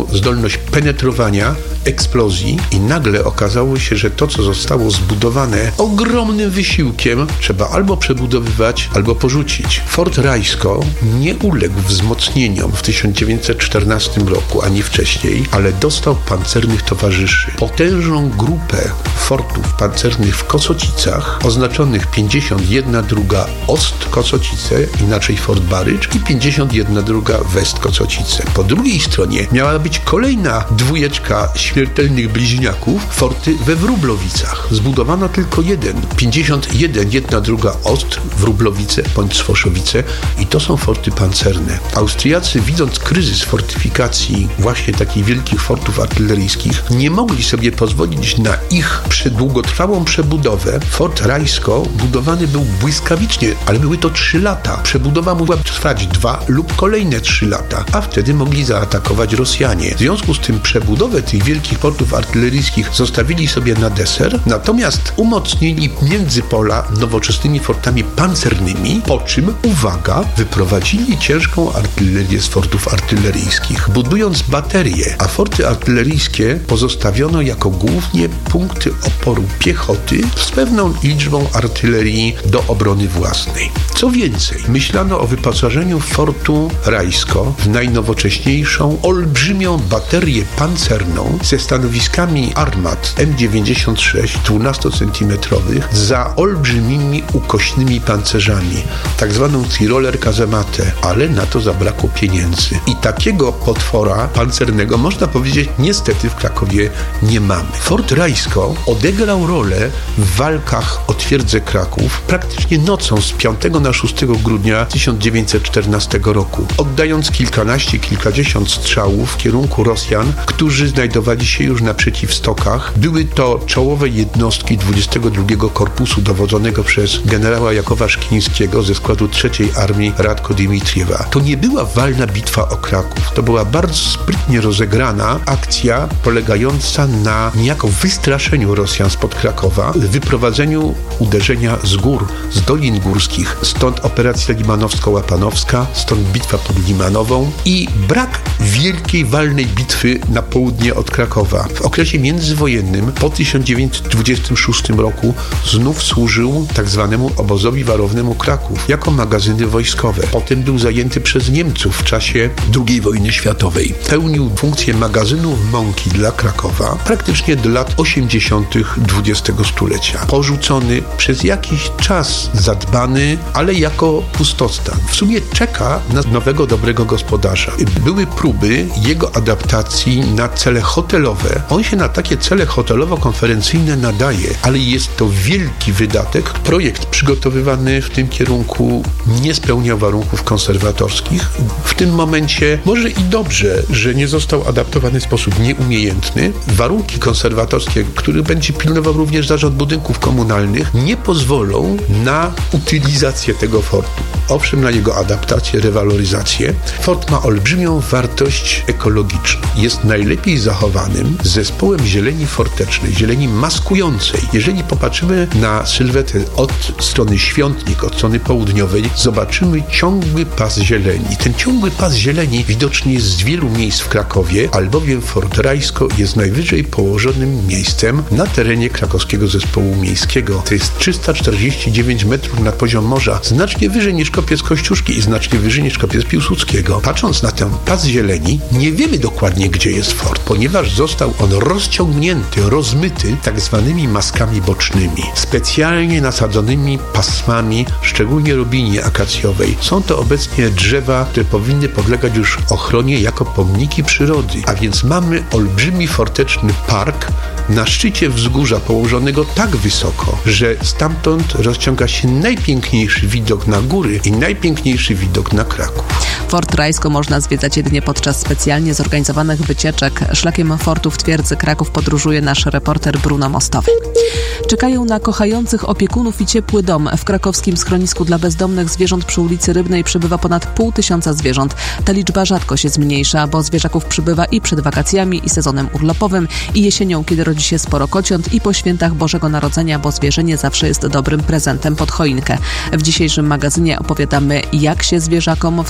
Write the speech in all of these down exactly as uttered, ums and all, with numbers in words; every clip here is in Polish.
zdolność penetrowania, eksplozji i nagle okazało się, że to, co zostało zbudowane ogromnym wysiłkiem, trzeba albo przebudowywać, albo porzucić. Fort Rajsko nie uległ wzmocnieniom w tysiąc dziewięćset czternastym roku, ani wcześniej, ale dostał pancernych towarzyszy. Potężną grupę fortów pancernych w Kosocicach, oznaczonych pięćdziesiąt jedna druga Ost-Kosocice, inaczej Fort Barycz, i pięćdziesiąt jedna druga West-Kosocice. Po drugiej stronie miała być kolejna dwójeczka śmiertelnych bliźniaków, forty we Wróblowicach. Zbudowano tylko jeden, pięćdziesiąt jeden jedna druga Ost, Wróblowice bądź Swoszowice, i to są forty pancerne. Austriacy, widząc kryzys fortyfikacji właśnie takich wielkich fortów artyleryjskich, nie mogli sobie pozwolić na ich długotrwałą przebudowę. Fort Rajsko budowany był błyskawicznie, ale były to trzy lata. Przebudowa mogła trwać dwa lub kolejne trzy lata, a wtedy mogli zaatakować Rosjanie. W związku z tym przebudowę tych wielkich fortów artyleryjskich zostawili sobie na deser, natomiast umocnili międzypola nowoczesnymi fortami pancernymi, po czym, uwaga, wyprowadzili ciężką artylerię z fortów artyleryjskich, budując baterie, a forty artyleryjskie pozostawiono jako głównie punkty oporu piechoty z pewną liczbą artylerii do obrony własnej. Co więcej, myślano o wyposażeniu fortu Rajsko w najnowocześniejszą, olbrzymią baterię pancerną ze stanowiskami armat M dziewięćdziesiąt sześć dwunastocentymetrowych za olbrzymimi ukośnymi pancerzami, tak zwaną Tiroler Kazematę, ale na to zabrakło pieniędzy. I takiego potwora pancernego, można powiedzieć, niestety w Krakowie nie mamy. Fort Rajsko odegrał rolę w walkach o twierdzę Kraków praktycznie nocą z piątego na szóstego grudnia tysiąc dziewięćset czternastego roku, oddając kilkanaście, kilkadziesiąt strzałów w kierunku Rosjan, którzy znajdowali się już na przeciwstokach. Były to czołowe jednostki dwudziestego drugiego Korpusu dowodzonego przez generała Jakowa Szkińskiego ze składu trzeciej Armii Radko Dimitriewa. To nie była walna bitwa o Kraków. To była bardzo sprytnie rozegrana akcja polegająca na niejako wystraszeniu Rosjan spod Krakowa, wyprowadzeniu uderzenia z gór, z dolin górskich, stąd operacja limanowsko-łapanowska, stąd bitwa pod Limanową i brak wielkiej walnej bitwy na południe od Krakowa. W okresie międzywojennym po tysiąc dziewięćset dwudziestym szóstym roku znów służył tak zwanemu obozowi warownemu Kraków jako magazyny wojskowe. Potem był zajęty przez Niemców w czasie drugiej wojny światowej. Pełnił funkcję magazynów mąki dla Krakowa praktycznie do lat osiemdziesiątych dwudziestego stulecia. Porzucony, przez jakiś czas zadbany, ale jako pustostan. W sumie czeka na nowego, dobrego gospodarza. Były próby jego adaptacji na cele hotelowe. On się na takie cele hotelowo-konferencyjne nadaje, ale jest to wielki wydatek. Projekt przygotowywany w tym kierunku nie spełniał warunków konserwatorskich. W tym momencie może i dobrze, że nie został adaptowany w sposób nieumiejętny. Warunki konserwatorskie, których będzie pilnował również Zarząd Budynków Komunalnych, nie pozwolą na utylizację tego fortu. Owszem, na jego adaptację, rewaloryzację. Fort ma olbrzymią wartość ekologiczną. Jest najlepiej zachowanym zespołem zieleni fortecznej, zieleni maskującej. Jeżeli popatrzymy na sylwetę od strony Świątnik, od strony południowej, zobaczymy ciągły pas zieleni. Ten ciągły pas zieleni widoczny jest z wielu miejsc w Krakowie, albowiem Fort Rajsko jest najwyżej położonym miejscem na terenie krakowskiego zespołu miejskiego. To jest trzysta czterdzieści dziewięć metrów nad poziom morza, znacznie wyżej niż Kopiec Kościuszki i znacznie wyżej niż Kopiec Piłsudskiego. Patrząc na ten pas zieleni, nie wiemy dokładnie, gdzie jest fort, ponieważ został on rozciągnięty, rozmyty tak zwanymi maskami bocznymi, specjalnie nasadzonymi pasmami, szczególnie robinie akacjowej. Są to obecnie drzewa, które powinny podlegać już ochronie jako pomniki przyrody, a więc mamy olbrzymi forteczny park na szczycie wzgórza położonego tak wysoko, że stamtąd rozciąga się najpiękniejszy widok na góry i najpiękniejszy widok na Kraków. Fort Rajsko można zwiedzać jedynie podczas specjalnie zorganizowanych wycieczek. Szlakiem fortów twierdzy Kraków podróżuje nasz reporter Bruno Mostowy. Czekają na kochających opiekunów i ciepły dom. W krakowskim schronisku dla bezdomnych zwierząt przy ulicy Rybnej przybywa ponad pół tysiąca zwierząt. Ta liczba rzadko się zmniejsza, bo zwierzaków przybywa i przed wakacjami, i sezonem urlopowym, i jesienią, kiedy rodzi się sporo kociąt, i po świętach Bożego Narodzenia, bo zwierzę zawsze jest dobrym prezentem pod choinkę. W dzisiejszym magazynie opowiadamy, jak się zwierzakom w schronisku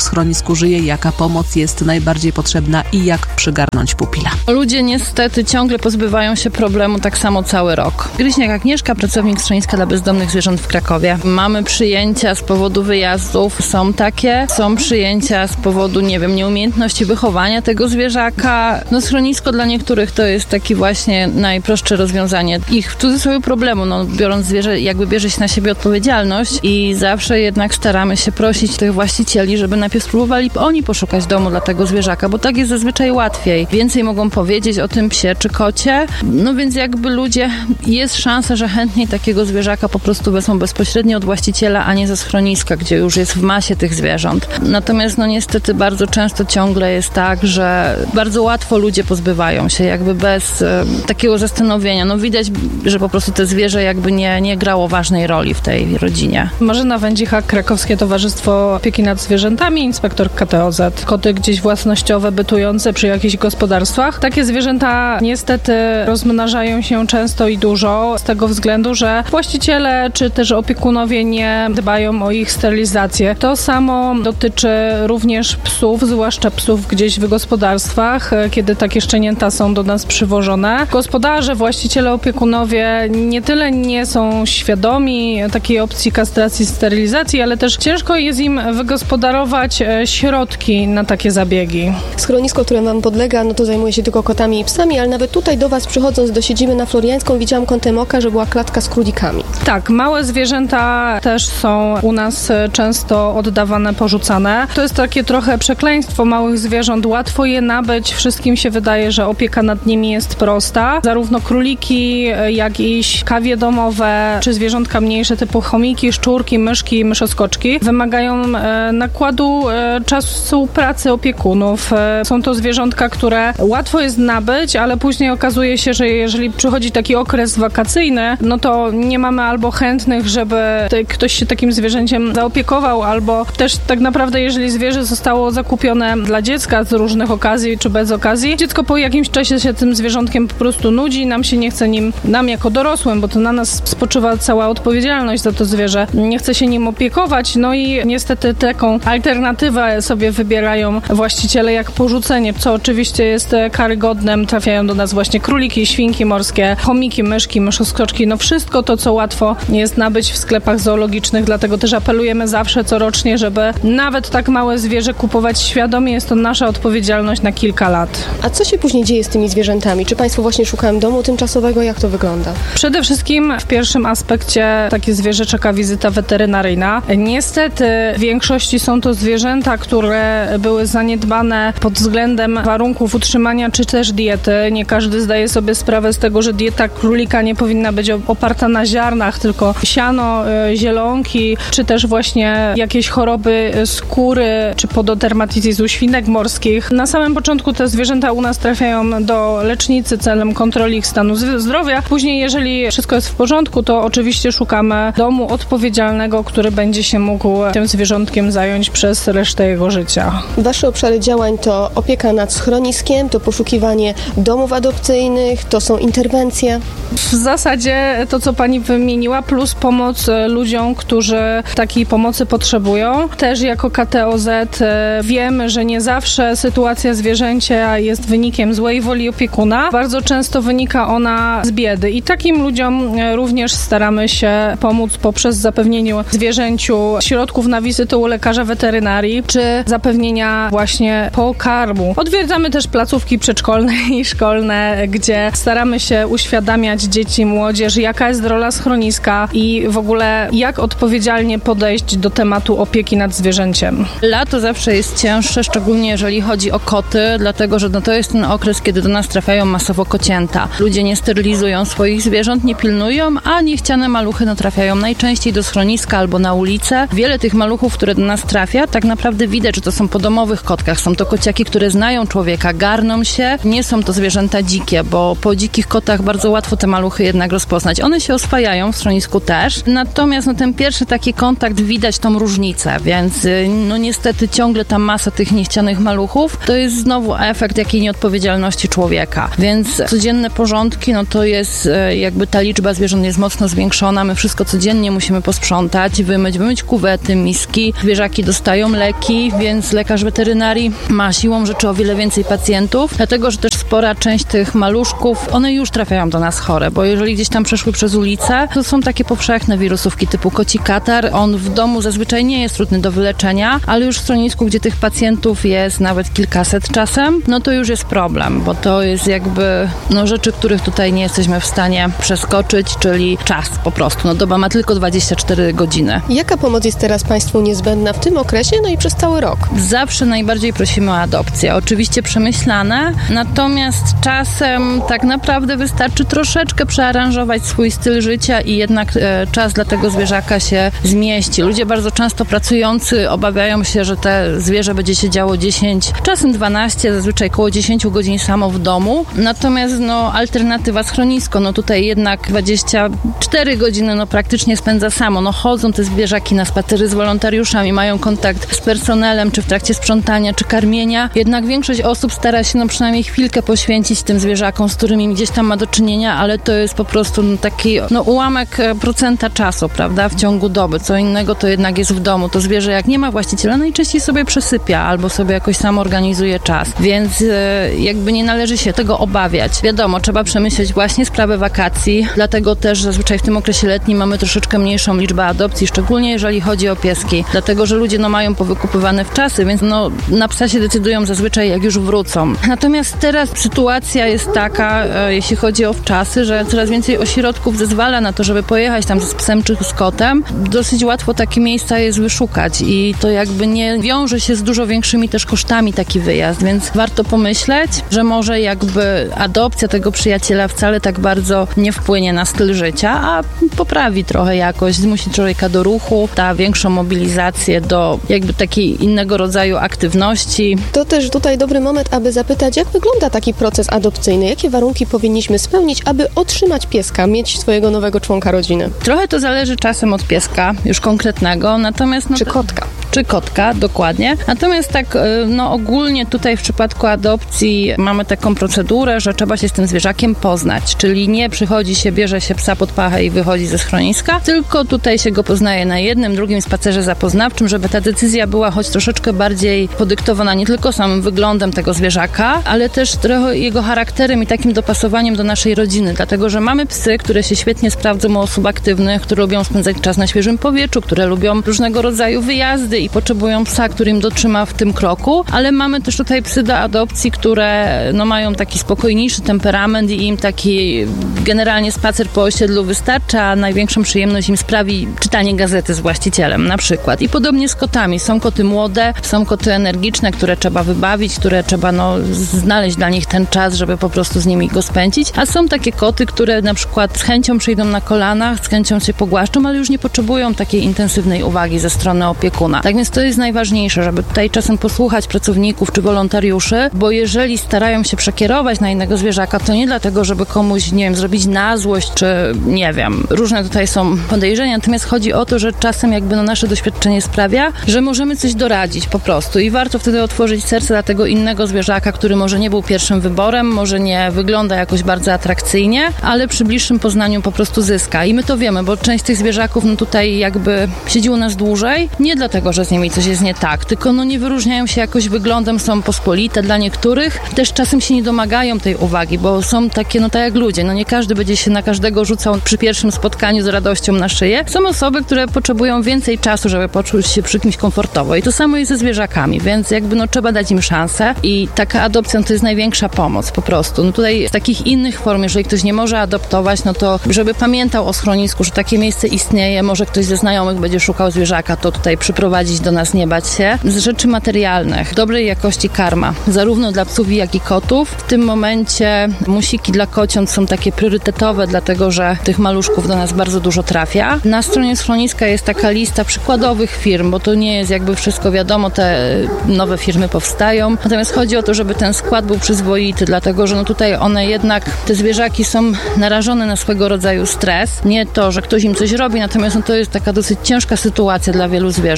zwierzaczku żyje, jaka pomoc jest najbardziej potrzebna i jak przygarnąć pupila. Ludzie niestety ciągle pozbywają się problemu tak samo cały rok. Gryźniak Agnieszka, pracownik schroniska dla bezdomnych zwierząt w Krakowie. Mamy przyjęcia z powodu wyjazdów, są takie, są przyjęcia z powodu, nie wiem, nieumiejętności wychowania tego zwierzaka. No schronisko dla niektórych to jest taki właśnie najprostsze rozwiązanie ich w cudzysłowie problemu, no biorąc zwierzę, jakby bierze się na siebie odpowiedzialność i zawsze jednak staramy się prosić tych właścicieli, żeby najpierw spróbowali oni poszukać domu dla tego zwierzaka, bo tak jest zazwyczaj łatwiej. Więcej mogą powiedzieć o tym psie czy kocie, no więc jakby ludzie, jest szansa, że chętniej takiego zwierzaka po prostu wezmą bezpośrednio od właściciela, a nie ze schroniska, gdzie już jest w masie tych zwierząt. Natomiast no niestety bardzo często ciągle jest tak, że bardzo łatwo ludzie pozbywają się, jakby bez e, takiego zastanowienia. No widać, że po prostu to zwierzę jakby nie, nie grało ważnej roli w tej rodzinie. Marzena Wędzicha, Krakowskie Towarzystwo Opieki nad Zwierzętami, inspektor K T O Z. Koty gdzieś własnościowe, bytujące przy jakichś gospodarstwach. Takie zwierzęta niestety rozmnażają się często i dużo z tego względu, że właściciele czy też opiekunowie nie dbają o ich sterylizację. To samo dotyczy również psów, zwłaszcza psów gdzieś w gospodarstwach, kiedy takie szczenięta są do nas przywożone. Gospodarze, właściciele, opiekunowie nie tyle nie są świadomi takiej opcji kastracji, sterylizacji, ale też ciężko jest im wygospodarować środki na takie zabiegi. Schronisko, które wam podlega, no to zajmuje się tylko kotami i psami, ale nawet tutaj do was przychodząc do siedziby na Floriańską widziałam kątem oka, że była klatka z królikami. Tak, małe zwierzęta też są u nas często oddawane, porzucane. To jest takie trochę przekleństwo małych zwierząt. Łatwo je nabyć. Wszystkim się wydaje, że opieka nad nimi jest prosta. Zarówno króliki, jak i kawie domowe, czy zwierzątka mniejsze typu chomiki, szczurki, myszki, myszoskoczki wymagają e, nakładu e, czasu pracy opiekunów. E, są to zwierzątka, które łatwo jest nabyć, ale później okazuje się, że jeżeli przychodzi taki okres wakacyjny, no to nie mamy albo chętnych, żeby ktoś się takim zwierzęciem zaopiekował, albo też tak naprawdę, jeżeli zwierzę zostało zakupione dla dziecka z różnych okazji, czy bez okazji, dziecko po jakimś czasie się tym zwierzątkiem po prostu nudzi, nam się nie chce nim, nam jako dorosłym, bo to na nas spoczywa cała odpowiedzialność za to zwierzę, nie chce się nim opiekować, no i niestety taką alternatywę sobie wybierają właściciele jak porzucenie, co oczywiście jest karygodne. Trafiają do nas właśnie króliki, świnki morskie, chomiki, myszki, myszoskoczki, no wszystko to, co łatwo jest nabyć w sklepach zoologicznych, dlatego też apelujemy zawsze corocznie, żeby nawet tak małe zwierzę kupować świadomie, jest to nasza odpowiedzialność na kilka lat. A co się później dzieje z tymi zwierzętami? Czy państwo właśnie szukają domu tymczasowego? Jak to wygląda? Przede wszystkim w pierwszym aspekcie takie zwierzę czeka wizyta weterynaryjna. Niestety w większości są to zwierzęta, które były zaniedbane pod względem warunków utrzymania czy też diety. Nie każdy zdaje sobie sprawę z tego, że dieta królika nie powinna być oparta na ziarnach, tylko siano, zielonki, czy też właśnie jakieś choroby skóry, czy pododermatitis u świnek morskich. Na samym początku te zwierzęta u nas trafiają do lecznicy celem kontroli ich stanu zdrowia. Później, jeżeli wszystko jest w porządku, to oczywiście szukamy domu odpowiedzialnego, który będzie się mógł tym zwierzątkiem zająć przez resztę jego życia. Wasze obszary działań to opieka nad schroniskiem, to poszukiwanie domów adopcyjnych, to są interwencje? W zasadzie to, co pani wymieniła, plus pomoc ludziom, którzy takiej pomocy potrzebują. Też jako K T O Z wiemy, że nie zawsze sytuacja zwierzęcia jest wynikiem złej woli opiekuna. Bardzo często wynika ona z biedy i takim ludziom również staramy się pomóc poprzez zapewnienie zwierzęciu środków na wizytę u lekarza weterynarii, czy zapewnienia właśnie pokarmu. Odwiedzamy też placówki przedszkolne i szkolne, gdzie staramy się uświadamiać dzieci, młodzież, jaka jest rola schroniska i w ogóle jak odpowiedzialnie podejść do tematu opieki nad zwierzęciem. Lato zawsze jest cięższe, szczególnie jeżeli chodzi o koty, dlatego że no to jest ten okres, kiedy do nas trafiają masowo kocięta. Ludzie nie sterylizują swoich zwierząt, nie pilnują, a niechciane maluchy no, trafiają najczęściej do schroniska albo na ulicę. Wiele tych maluchów, które do nas trafia, tak naprawdę widać, że to są po domowych kotkach. Są to kociaki, które znają człowieka, garną się. Nie są to zwierzęta dzikie, bo po dzikich kotach bardzo łatwo te maluchy jednak rozpoznać. One się oswajają w schronisku też. Natomiast no, ten pierwszy taki kontakt widać tą różnicę, więc no niestety ciągle ta masa tych niechcianych maluchów to jest znowu efekt jakiej nieodpowiedzialności człowieka. Więc codzienne porządki, no to jest jakby ta liczba zwierząt jest mocno zwiększona. My wszystko codziennie musimy posprzątać, wymyć, wymyć kuwety, miski. Zwierzaki dostają leki, pieski, więc lekarz weterynarii ma siłą rzeczy o wiele więcej pacjentów, dlatego, że też spora część tych maluszków, one już trafiają do nas chore, bo jeżeli gdzieś tam przeszły przez ulicę, to są takie powszechne wirusówki typu koci katar. On w domu zazwyczaj nie jest trudny do wyleczenia, ale już w schronisku, gdzie tych pacjentów jest nawet kilkaset czasem, no to już jest problem, bo to jest jakby no, rzeczy, których tutaj nie jesteśmy w stanie przeskoczyć, czyli czas po prostu. No doba ma tylko dwadzieścia cztery godziny. Jaka pomoc jest teraz Państwu niezbędna w tym okresie, no i przez cały rok? Zawsze najbardziej prosimy o adopcję. Oczywiście przemyślane, natomiast czasem tak naprawdę wystarczy troszeczkę przearanżować swój styl życia i jednak e, czas dla tego zwierzaka się zmieści. Ludzie bardzo często pracujący obawiają się, że te zwierzę będzie siedziało dziesięć, czasem dwanaście, zazwyczaj około dziesięć godzin samo w domu. Natomiast no alternatywa schronisko, no tutaj jednak dwadzieścia cztery godziny no praktycznie spędza samo. No chodzą te zwierzaki na spacery z wolontariuszami, mają kontakt z personelem, czy w trakcie sprzątania, czy karmienia. Jednak większość osób stara się no przynajmniej chwilkę poświęcić tym zwierzakom, z którymi gdzieś tam ma do czynienia, ale to jest po prostu no, taki no, ułamek procenta czasu, prawda, w ciągu doby. Co innego to jednak jest w domu. To zwierzę jak nie ma właściciela, najczęściej sobie przesypia albo sobie jakoś sam organizuje czas. Więc e, jakby nie należy się tego obawiać. Wiadomo, trzeba przemyśleć właśnie sprawę wakacji, dlatego też zazwyczaj w tym okresie letnim mamy troszeczkę mniejszą liczbę adopcji, szczególnie jeżeli chodzi o pieski, dlatego, że ludzie no mają powykupywane wczasy, więc no na psa się decydują zazwyczaj jak już wrócą. Natomiast teraz sytuacja jest taka, e, jeśli chodzi o wczasy, że coraz więcej ośrodków zezwala na to, żeby pojechać tam z psem czy z kotem. Dosyć łatwo takie miejsca jest wyszukać i to jakby nie wiąże się z dużo większymi też kosztami taki wyjazd, więc warto pomyśleć, że może jakby adopcja tego przyjaciela wcale tak bardzo nie wpłynie na styl życia, a poprawi trochę jakość, zmusi człowieka do ruchu, da większą mobilizację do jakby takiej innego rodzaju aktywności. To też tutaj dobry moment, aby zapytać, jak wygląda taki proces adopcyjny? Jakie warunki powinniśmy spełnić, aby otrzymać pieska, mieć swojego nowego członka rodziny? Trochę to zależy czasem od pieska, już konkretnego, natomiast... No, czy kotka. Czy kotka, dokładnie. Natomiast tak, no ogólnie tutaj w przypadku adopcji mamy taką procedurę, że trzeba się z tym zwierzakiem poznać, czyli nie przychodzi się, bierze się psa pod pachę i wychodzi ze schroniska, tylko tutaj się go poznaje na jednym, drugim spacerze zapoznawczym, żeby ta decyzja była choć troszeczkę bardziej podyktowana nie tylko samym wyglądem tego zwierzaka, ale też trochę jego charakterem i takim dopasowaniem do naszej rodziny, dlatego, że mamy psy, które się świetnie sprawdzą u osób aktywnych, które lubią spędzać czas na świeżym powietrzu, które lubią różnego rodzaju wyjazdy i potrzebują psa, który im dotrzyma w tym kroku, ale mamy też tutaj psy do adopcji, które no, mają taki spokojniejszy temperament i im taki generalnie spacer po osiedlu wystarcza, a największą przyjemność im sprawi czytanie gazety z właścicielem na przykład. I podobnie z kotami. Są koty młode, są koty energiczne, które trzeba wybawić, które trzeba no, znaleźć dla nich ten czas, żeby po prostu z nimi go spędzić, a są takie koty, które na przykład z chęcią przyjdą na kolanach, z chęcią się pogłaszczą, ale już nie potrzebują takiej intensywnej uwagi ze strony opiekuna. Tak więc to jest najważniejsze, żeby tutaj czasem posłuchać pracowników czy wolontariuszy, bo jeżeli starają się przekierować na innego zwierzaka, to nie dlatego, żeby komuś, nie wiem, zrobić na złość, czy nie wiem, różne tutaj są podejrzenia, natomiast chodzi o to, że czasem jakby no nasze doświadczenie sprawia, że możemy coś doradzić po prostu i warto wtedy otworzyć serce dla tego innego zwierzaka, który może nie był pierwszym wyborem, może nie wygląda jakoś bardzo atrakcyjnie, ale przy bliższym poznaniu po prostu zyska. I my to wiemy, bo część tych zwierzaków no tutaj jakby siedzi u nas dłużej, nie dlatego, że z nimi coś jest nie tak, tylko no nie wyróżniają się jakoś wyglądem, są pospolite dla niektórych, też czasem się nie domagają tej uwagi, bo są takie, no tak jak ludzie, no nie każdy będzie się na każdego rzucał przy pierwszym spotkaniu z radością na szyję. Są osoby, które potrzebują więcej czasu, żeby poczuć się przy kimś komfortowo i to samo jest ze zwierzakami, więc jakby no trzeba dać im szansę i taka adopcja no, to jest największa pomoc po prostu. No tutaj z takich innych form, jeżeli ktoś nie może adoptować, no to żeby pamiętał o schronisku, że takie miejsce istnieje, może ktoś ze znajomych będzie szukał zwierzaka, to tutaj przyprowadzić do nas, nie bać się. Z rzeczy materialnych, dobrej jakości karma, zarówno dla psów, jak i kotów. W tym momencie musiki dla kociąt są takie priorytetowe, dlatego że tych maluszków do nas bardzo dużo trafia. Na stronie schroniska jest taka lista przykładowych firm, bo to nie jest jakby wszystko wiadomo, te nowe firmy powstają. Natomiast chodzi o to, żeby ten skład był przyzwoity, dlatego że no tutaj one jednak, te zwierzaki są narażone na swego rodzaju stres. Nie to, że ktoś im coś robi, natomiast no to jest taka dosyć ciężka sytuacja dla wielu zwierząt psychicznych,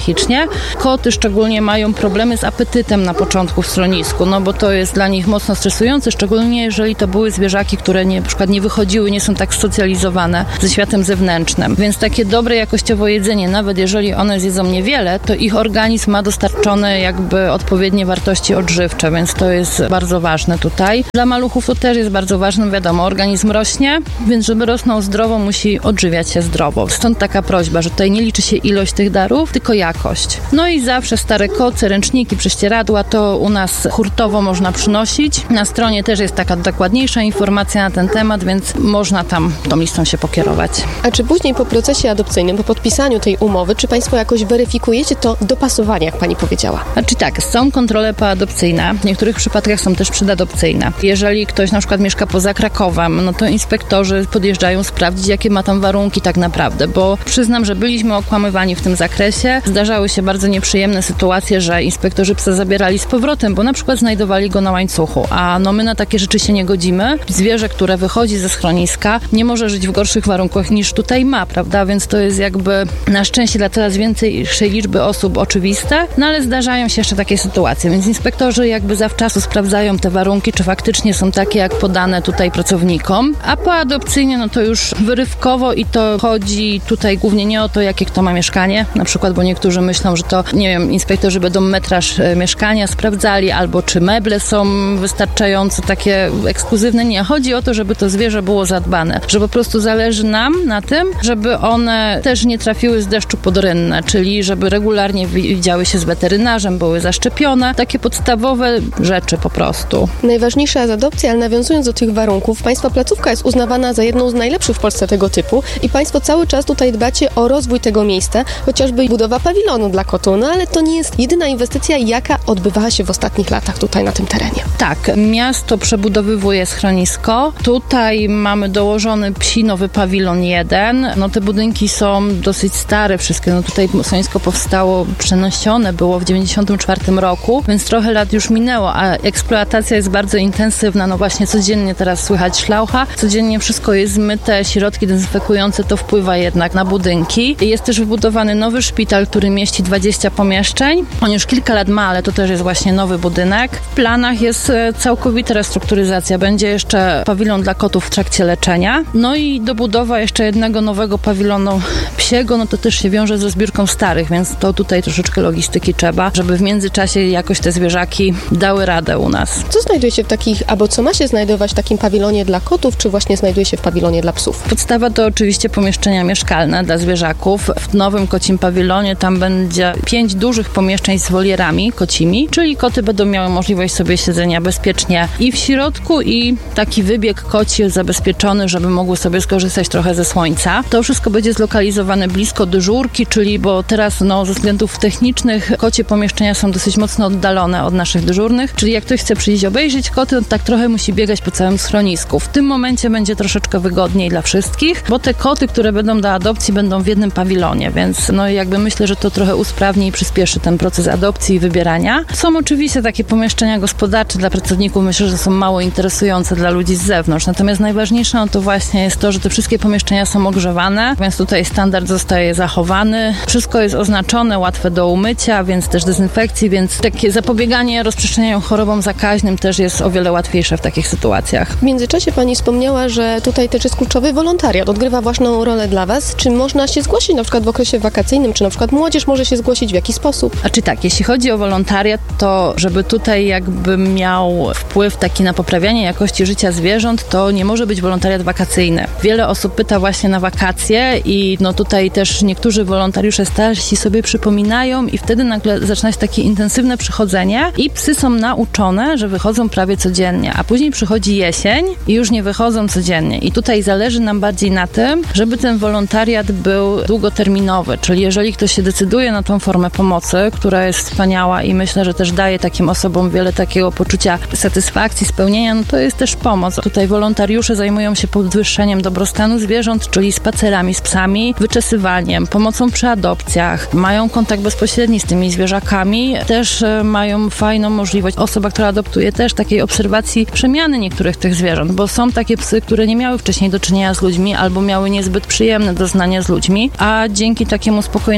psychicznie. Koty szczególnie mają problemy z apetytem na początku w schronisku, no bo to jest dla nich mocno stresujące, szczególnie jeżeli to były zwierzaki, które nie, na przykład nie wychodziły, nie są tak socjalizowane ze światem zewnętrznym. Więc takie dobre jakościowo jedzenie, nawet jeżeli one zjedzą niewiele, to ich organizm ma dostarczone jakby odpowiednie wartości odżywcze, więc to jest bardzo ważne tutaj. Dla maluchów to też jest bardzo ważne, wiadomo, organizm rośnie, więc żeby rosnął zdrowo, musi odżywiać się zdrowo. Stąd taka prośba, że tutaj nie liczy się ilość tych darów, tylko jakość. No i zawsze stare koce, ręczniki, prześcieradła to u nas hurtowo można przynosić. Na stronie też jest taka dokładniejsza informacja na ten temat, więc można tam tą listą się pokierować. A czy później po procesie adopcyjnym, po podpisaniu tej umowy, czy Państwo jakoś weryfikujecie to dopasowanie, jak Pani powiedziała? Znaczy tak, są kontrole poadopcyjne, w niektórych przypadkach są też przedadopcyjne. Jeżeli ktoś na przykład mieszka poza Krakowem, no to inspektorzy podjeżdżają sprawdzić, jakie ma tam warunki tak naprawdę, bo przyznam, że byliśmy okłamywani w tym zakresie. Zdarzały się bardzo nieprzyjemne sytuacje, że inspektorzy psa zabierali z powrotem, bo na przykład znajdowali go na łańcuchu, a no my na takie rzeczy się nie godzimy. Zwierzę, które wychodzi ze schroniska, nie może żyć w gorszych warunkach niż tutaj ma, prawda? Więc to jest jakby na szczęście dla coraz większej liczby osób oczywiste, no ale zdarzają się jeszcze takie sytuacje, więc inspektorzy jakby zawczasu sprawdzają te warunki, czy faktycznie są takie, jak podane tutaj pracownikom, a poadopcyjnie, no to już wyrywkowo i to chodzi tutaj głównie nie o to, jakie kto ma mieszkanie, na przykład, bo niektórzy myślą, że to, nie wiem, inspektorzy będą metraż mieszkania sprawdzali, albo czy meble są wystarczająco takie ekskluzywne. Nie, chodzi o to, żeby to zwierzę było zadbane, że po prostu zależy nam na tym, żeby one też nie trafiły z deszczu pod rynnę, czyli żeby regularnie widziały się z weterynarzem, były zaszczepione, takie podstawowe rzeczy po prostu. Najważniejsza jest adopcja, ale nawiązując do tych warunków, Państwa placówka jest uznawana za jedną z najlepszych w Polsce tego typu i Państwo cały czas tutaj dbacie o rozwój tego miejsca, chociażby budowa pawilonu dla kotu, no ale to nie jest jedyna inwestycja, jaka odbywała się w ostatnich latach tutaj na tym terenie. Tak, miasto przebudowywuje schronisko. Tutaj mamy dołożony psi nowy pawilon jeden. No te budynki są dosyć stare wszystkie. No tutaj schronisko powstało, przeniesione było w dziewięćdziesiątym czwartym roku, więc trochę lat już minęło, a eksploatacja jest bardzo intensywna. No właśnie codziennie teraz słychać szlaucha, codziennie wszystko jest zmyte, środki dezynfekujące, to wpływa jednak na budynki. Jest też wybudowany nowy szpital, który mieści dwadzieścia pomieszczeń. On już kilka lat ma, ale to też jest właśnie nowy budynek. W planach jest całkowita restrukturyzacja. Będzie jeszcze pawilon dla kotów w trakcie leczenia. No i dobudowa jeszcze jednego nowego pawilonu psiego, no to też się wiąże ze zbiórką starych, więc to tutaj troszeczkę logistyki trzeba, żeby w międzyczasie jakoś te zwierzaki dały radę u nas. Co znajduje się w takich, albo co ma się znajdować w takim pawilonie dla kotów, czy właśnie znajduje się w pawilonie dla psów? Podstawa to oczywiście pomieszczenia mieszkalne dla zwierzaków. W nowym kocim pawilonie tam będzie pięć dużych pomieszczeń z wolierami kocimi, czyli koty będą miały możliwość sobie siedzenia bezpiecznie i w środku, i taki wybieg koci zabezpieczony, żeby mogły sobie skorzystać trochę ze słońca. To wszystko będzie zlokalizowane blisko dyżurki, czyli bo teraz no, ze względów technicznych kocie pomieszczenia są dosyć mocno oddalone od naszych dyżurnych, czyli jak ktoś chce przyjść obejrzeć koty, to tak trochę musi biegać po całym schronisku. W tym momencie będzie troszeczkę wygodniej dla wszystkich, bo te koty, które będą do adopcji, będą w jednym pawilonie, więc no jakby myślę, że to trochę usprawni i przyspieszy ten proces adopcji i wybierania. Są oczywiście takie pomieszczenia gospodarcze dla pracowników, myślę, że są mało interesujące dla ludzi z zewnątrz, natomiast najważniejsze no to właśnie jest to, że te wszystkie pomieszczenia są ogrzewane, więc tutaj standard zostaje zachowany. Wszystko jest oznaczone, łatwe do umycia, więc też dezynfekcji, więc takie zapobieganie rozprzestrzenianiu chorobom zakaźnym też jest o wiele łatwiejsze w takich sytuacjach. W międzyczasie Pani wspomniała, że tutaj też jest kluczowy wolontariat, odgrywa ważną rolę dla Was. Czy można się zgłosić na przykład w okresie wakacyjnym, czy na przykład młodzież może się zgłosić, w jaki sposób? A czy tak, jeśli chodzi o wolontariat, to żeby tutaj jakby miał wpływ taki na poprawianie jakości życia zwierząt, to nie może być wolontariat wakacyjny. Wiele osób pyta właśnie na wakacje i no tutaj też niektórzy wolontariusze starsi sobie przypominają i wtedy nagle zaczyna się takie intensywne przychodzenie i psy są nauczone, że wychodzą prawie codziennie, a później przychodzi jesień i już nie wychodzą codziennie. I tutaj zależy nam bardziej na tym, żeby ten wolontariat był długoterminowy, czyli jeżeli ktoś się decyduje na tą formę pomocy, która jest wspaniała i myślę, że też daje takim osobom wiele takiego poczucia satysfakcji, spełnienia, no to jest też pomoc. Tutaj wolontariusze zajmują się podwyższeniem dobrostanu zwierząt, czyli spacerami z psami, wyczesywaniem, pomocą przy adopcjach, mają kontakt bezpośredni z tymi zwierzakami, też mają fajną możliwość, osoba, która adoptuje, też takiej obserwacji przemiany niektórych tych zwierząt, bo są takie psy, które nie miały wcześniej do czynienia z ludźmi albo miały niezbyt przyjemne doznania z ludźmi, a dzięki takiemu spokojnemu podejściu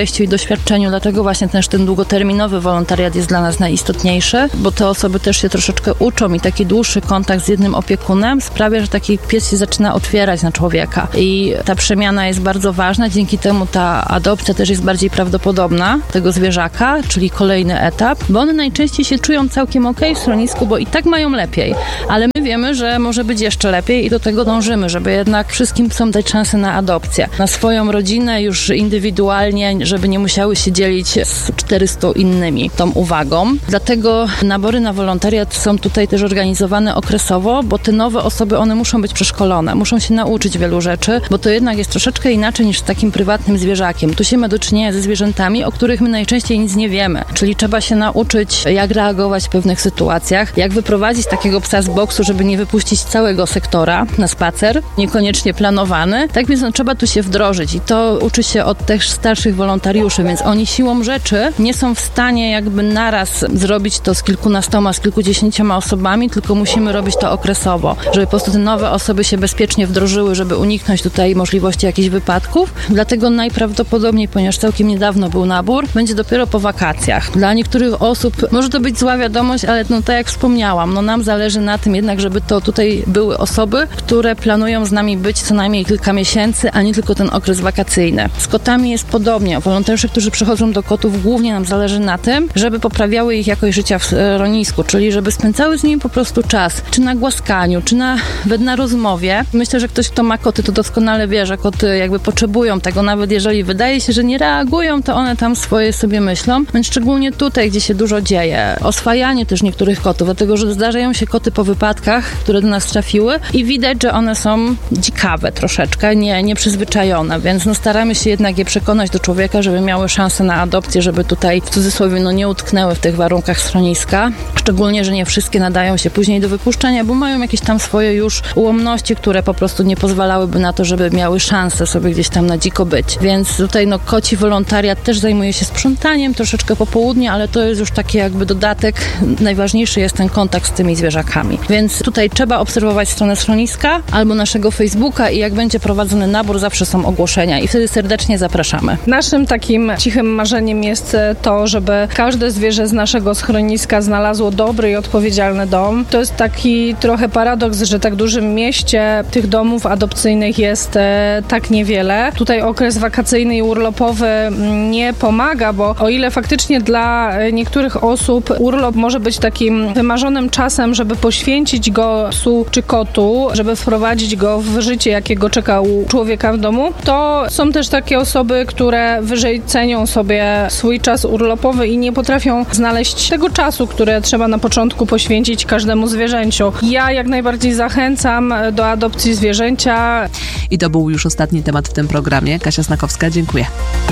podejściu i doświadczeniu, dlatego właśnie też ten długoterminowy wolontariat jest dla nas najistotniejszy, bo te osoby też się troszeczkę uczą i taki dłuższy kontakt z jednym opiekunem sprawia, że taki pies się zaczyna otwierać na człowieka i ta przemiana jest bardzo ważna, dzięki temu ta adopcja też jest bardziej prawdopodobna tego zwierzaka, czyli kolejny etap, bo one najczęściej się czują całkiem okej w schronisku, bo i tak mają lepiej, ale my wiemy, że może być jeszcze lepiej i do tego dążymy, żeby jednak wszystkim psom dać szansę na adopcję, na swoją rodzinę już indywidualnie, żeby nie musiały się dzielić z czterystoma innymi tą uwagą. Dlatego nabory na wolontariat są tutaj też organizowane okresowo, bo te nowe osoby, one muszą być przeszkolone, muszą się nauczyć wielu rzeczy, bo to jednak jest troszeczkę inaczej niż z takim prywatnym zwierzakiem. Tu się ma do czynienia ze zwierzętami, o których my najczęściej nic nie wiemy, czyli trzeba się nauczyć, jak reagować w pewnych sytuacjach, jak wyprowadzić takiego psa z boksu, żeby nie wypuścić całego sektora na spacer, niekoniecznie planowany. Tak więc no, trzeba tu się wdrożyć i to uczy się od tych starszych wolontariuszy, więc oni siłą rzeczy nie są w stanie jakby naraz zrobić to z kilkunastoma, z kilkudziesięcioma osobami, tylko musimy robić to okresowo, żeby po prostu te nowe osoby się bezpiecznie wdrożyły, żeby uniknąć tutaj możliwości jakichś wypadków. Dlatego najprawdopodobniej, ponieważ całkiem niedawno był nabór, będzie dopiero po wakacjach. Dla niektórych osób może to być zła wiadomość, ale no tak jak wspomniałam, no nam zależy na tym jednak, żeby to tutaj były osoby, które planują z nami być co najmniej kilka miesięcy, a nie tylko ten okres wakacyjny. Z kotami jest podobnie. Wolontariusze, którzy przychodzą do kotów, głównie nam zależy na tym, żeby poprawiały ich jakość życia w schronisku, czyli żeby spędzały z nimi po prostu czas, czy na głaskaniu, czy nawet na rozmowie. Myślę, że ktoś, kto ma koty, to doskonale wie, że koty jakby potrzebują tego, nawet jeżeli wydaje się, że nie reagują, to one tam swoje sobie myślą. Więc szczególnie tutaj, gdzie się dużo dzieje. Oswajanie też niektórych kotów, dlatego, że zdarzają się koty po wypadkach, które do nas trafiły i widać, że one są dzikawe troszeczkę, nie, nieprzyzwyczajone, więc no staramy się jednak je przekonać do człowieka, żeby miały szansę na adopcję, żeby tutaj w cudzysłowie no nie utknęły w tych warunkach schroniska. Szczególnie, że nie wszystkie nadają się później do wypuszczenia, bo mają jakieś tam swoje już ułomności, które po prostu nie pozwalałyby na to, żeby miały szansę sobie gdzieś tam na dziko być. Więc tutaj no koci wolontariat też zajmuje się sprzątaniem troszeczkę po południu, ale to jest już taki jakby dodatek. Najważniejszy jest ten kontakt z tymi zwierzakami. Więc tutaj trzeba obserwować stronę schroniska albo naszego Facebooka i jak będzie prowadzony nabór, zawsze są ogłoszenia i wtedy serdecznie zapraszamy. Naszym takim cichym marzeniem jest to, żeby każde zwierzę z naszego schroniska znalazło dobry i odpowiedzialny dom. To jest taki trochę paradoks, że tak dużym mieście tych domów adopcyjnych jest e, tak niewiele. Tutaj okres wakacyjny i urlopowy nie pomaga, bo o ile faktycznie dla niektórych osób urlop może być takim wymarzonym czasem, żeby poświęcić go psu czy kotu, żeby wprowadzić go w życie, jakiego czeka u człowieka w domu, to są też takie osoby, które wyżej cenią sobie swój czas urlopowy i nie potrafią znaleźć tego czasu, które trzeba na początku poświęcić każdemu zwierzęciu. Ja jak najbardziej zachęcam do adopcji zwierzęcia. I to był już ostatni temat w tym programie. Kasia Snakowska, dziękuję.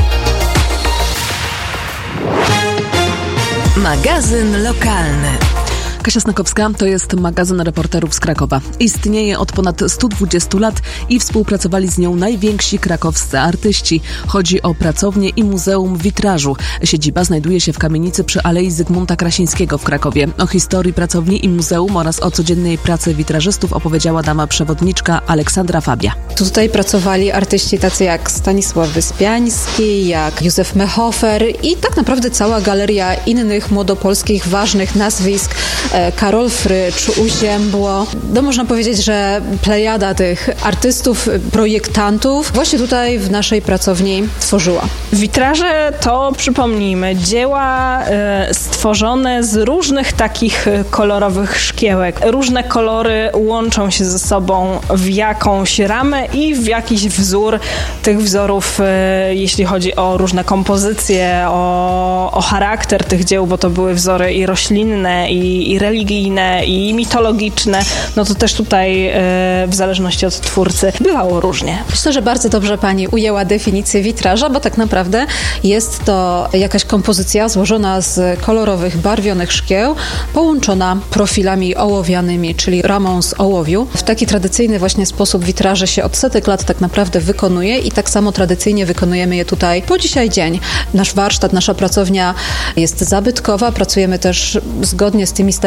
Magazyn lokalny. Kasia Snakowska to jest magazyn reporterów z Krakowa. Istnieje od ponad stu dwudziestu lat i współpracowali z nią najwięksi krakowscy artyści. Chodzi o pracownię i Muzeum Witrażu. Siedziba znajduje się w kamienicy przy Alei Zygmunta Krasińskiego w Krakowie. O historii pracowni i muzeum oraz o codziennej pracy witrażystów opowiedziała dama przewodniczka Aleksandra Fabia. Tutaj pracowali artyści tacy jak Stanisław Wyspiański, jak Józef Mehofer i tak naprawdę cała galeria innych młodopolskich ważnych nazwisk. Karol Frycz, Uziębło. No można powiedzieć, że plejada tych artystów, projektantów właśnie tutaj w naszej pracowni tworzyła. Witraże to, przypomnijmy, dzieła e, stworzone z różnych takich kolorowych szkiełek. Różne kolory łączą się ze sobą w jakąś ramę i w jakiś wzór. Tych wzorów, e, jeśli chodzi o różne kompozycje, o, o charakter tych dzieł, bo to były wzory i roślinne, i, i religijne, i mitologiczne, no to też tutaj e, w zależności od twórcy bywało różnie. Myślę, że bardzo dobrze pani ujęła definicję witraża, bo tak naprawdę jest to jakaś kompozycja złożona z kolorowych, barwionych szkieł, połączona profilami ołowianymi, czyli ramą z ołowiu. W taki tradycyjny właśnie sposób witraże się od setek lat tak naprawdę wykonuje i tak samo tradycyjnie wykonujemy je tutaj po dzisiaj dzień. Nasz warsztat, nasza pracownia jest zabytkowa, pracujemy też zgodnie z tymi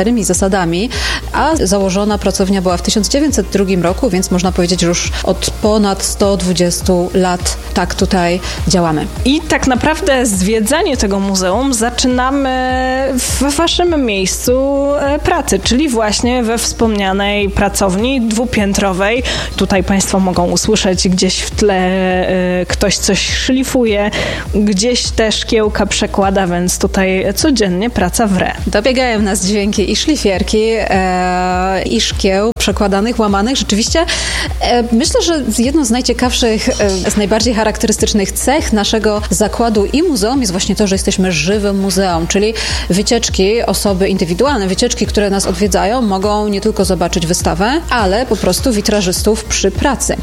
starymi zasadami, a założona pracownia była w tysiąc dziewięćset drugim roku, więc można powiedzieć, że już od ponad sto dwudziestu lat tak tutaj działamy. I tak naprawdę zwiedzanie tego muzeum zaczynamy w waszym miejscu pracy, czyli właśnie we wspomnianej pracowni dwupiętrowej. Tutaj państwo mogą usłyszeć gdzieś w tle y, ktoś coś szlifuje, gdzieś te szkiełka przekłada, więc tutaj codziennie praca w re. Dobiegają nas dźwięki i szlifierki, e, i szkieł przekładanych, łamanych. Rzeczywiście e, myślę, że jedną z najciekawszych, e, z najbardziej charakterystycznych cech naszego zakładu i muzeum jest właśnie to, że jesteśmy żywym muzeum, czyli wycieczki, osoby indywidualne, wycieczki, które nas odwiedzają, mogą nie tylko zobaczyć wystawę, ale po prostu witrażystów przy pracy.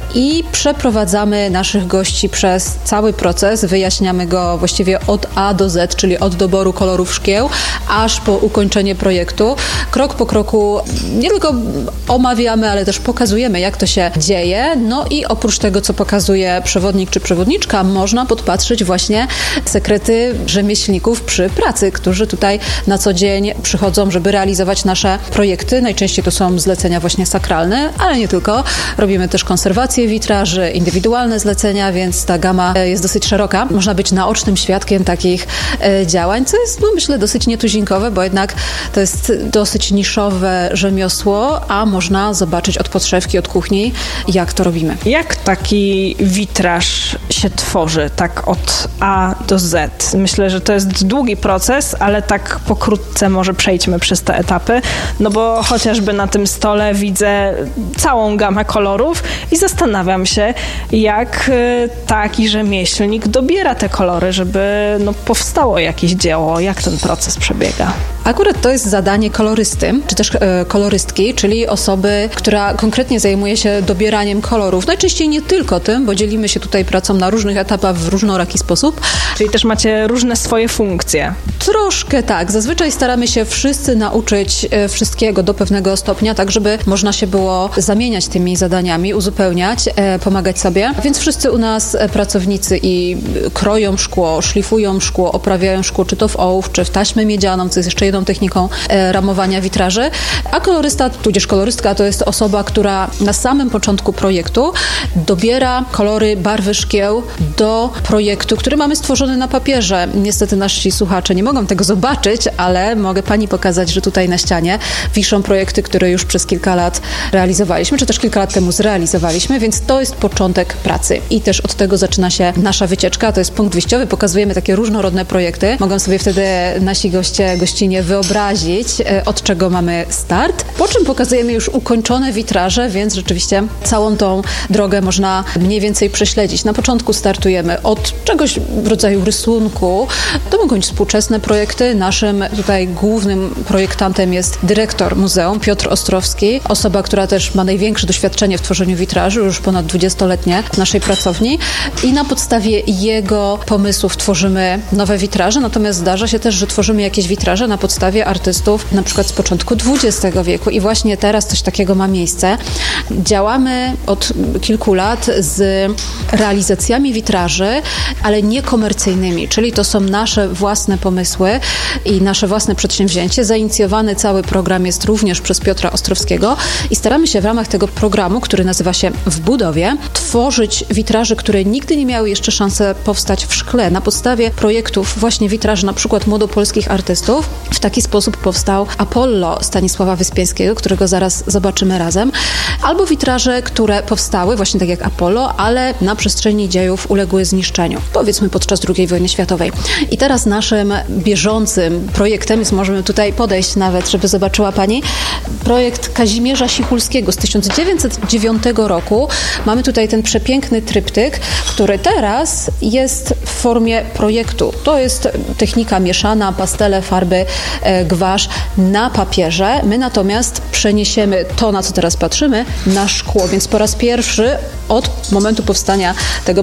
I przeprowadzamy naszych gości przez cały proces, wyjaśniamy go właściwie od A do Z, czyli od doboru kolorów szkieł, aż po ukończenie projektu. Krok po kroku nie tylko omawiamy, ale też pokazujemy, jak to się dzieje. No i oprócz tego, co pokazuje przewodnik czy przewodniczka, można podpatrzeć właśnie sekrety rzemieślników przy pracy, którzy tutaj na co dzień przychodzą, żeby realizować nasze projekty. Najczęściej to są zlecenia właśnie sakralne, ale nie tylko. Robimy też konserwację witraży, indywidualne zlecenia, więc ta gama jest dosyć szeroka. Można być naocznym świadkiem takich działań, co jest, no myślę, dosyć nietuzinkowe, bo jednak to jest dosyć niszowe rzemiosło, a można zobaczyć od podszewki, od kuchni, jak to robimy. Jak taki witraż się tworzy, tak od A do Z? Myślę, że to jest długi proces, ale tak pokrótce może przejdźmy przez te etapy, no bo chociażby na tym stole widzę całą gamę kolorów i zastanawiam się, jak taki rzemieślnik dobiera te kolory, żeby no, powstało jakieś dzieło, jak ten proces przebiega. Akurat to jest zadanie kolorysty, czy też e, kolorystki, czyli osoby, która konkretnie zajmuje się dobieraniem kolorów. Najczęściej nie tylko tym, bo dzielimy się tutaj pracą na różnych etapach w różnoraki sposób. Czyli też macie różne swoje funkcje. Troszkę tak. Zazwyczaj staramy się wszyscy nauczyć e, wszystkiego do pewnego stopnia, tak żeby można się było zamieniać tymi zadaniami, uzupełniać, e, pomagać sobie. Więc wszyscy u nas e, pracownicy i kroją szkło, szlifują szkło, oprawiają szkło, czy to w ołów, czy w taśmę miedzianą, co jest jeszcze jedną techniką e, ramowania witraży. A kolorysta, tudzież kolorystka, to jest osoba, która na samym początku projektu dobiera kolory, barwy szkieł do projektu, który mamy stworzony na papierze. Niestety nasi słuchacze nie mogą tego zobaczyć, ale mogę pani pokazać, że tutaj na ścianie wiszą projekty, które już przez kilka lat realizowaliśmy, czy też kilka lat temu zrealizowaliśmy, więc to jest początek pracy. I też od tego zaczyna się nasza wycieczka. To jest punkt wyjściowy. Pokazujemy takie różnorodne projekty. Mogą sobie wtedy nasi goście, gościnie wyobrazić, od czego mamy start, po czym pokazujemy już ukończone witraże, więc rzeczywiście całą tą drogę można mniej więcej prześledzić. Na początku startujemy od czegoś w rodzaju rysunku. To mogą być współczesne projekty. Naszym tutaj głównym projektantem jest dyrektor muzeum, Piotr Ostrowski, osoba, która też ma największe doświadczenie w tworzeniu witraży, już ponad dwudziestoletnie w naszej pracowni i na podstawie jego pomysłów tworzymy nowe witraże, natomiast zdarza się też, że tworzymy jakieś witraże na podstawie artystów na przykład z początku dwudziestego wieku i właśnie teraz coś takiego ma miejsce. Działamy od kilku lat z realizacjami witraży, ale niekomercyjnymi, czyli to są nasze własne pomysły i nasze własne przedsięwzięcie. Zainicjowany cały program jest również przez Piotra Ostrowskiego i staramy się w ramach tego programu, który nazywa się W budowie, tworzyć witraże, które nigdy nie miały jeszcze szansy powstać w szkle. Na podstawie projektów właśnie witraży na przykład młodopolskich artystów w taki sposób powstał Apollo Stanisława Wyspiańskiego, którego zaraz zobaczymy razem, albo witraże, które powstały właśnie tak jak Apollo, ale na przestrzeni dziejów uległy zniszczeniu, powiedzmy podczas drugiej wojny światowej. I teraz naszym bieżącym projektem jest, możemy tutaj podejść nawet, żeby zobaczyła pani, projekt Kazimierza Sichulskiego z tysiąc dziewięćset dziewiątego roku. Mamy tutaj ten przepiękny tryptyk, który teraz jest w formie projektu. To jest technika mieszana, pastele, farby, e, gwasz na papierze. My natomiast przeniesiemy to, na co teraz patrzymy, na szkło, więc po raz pierwszy od momentu powstania tego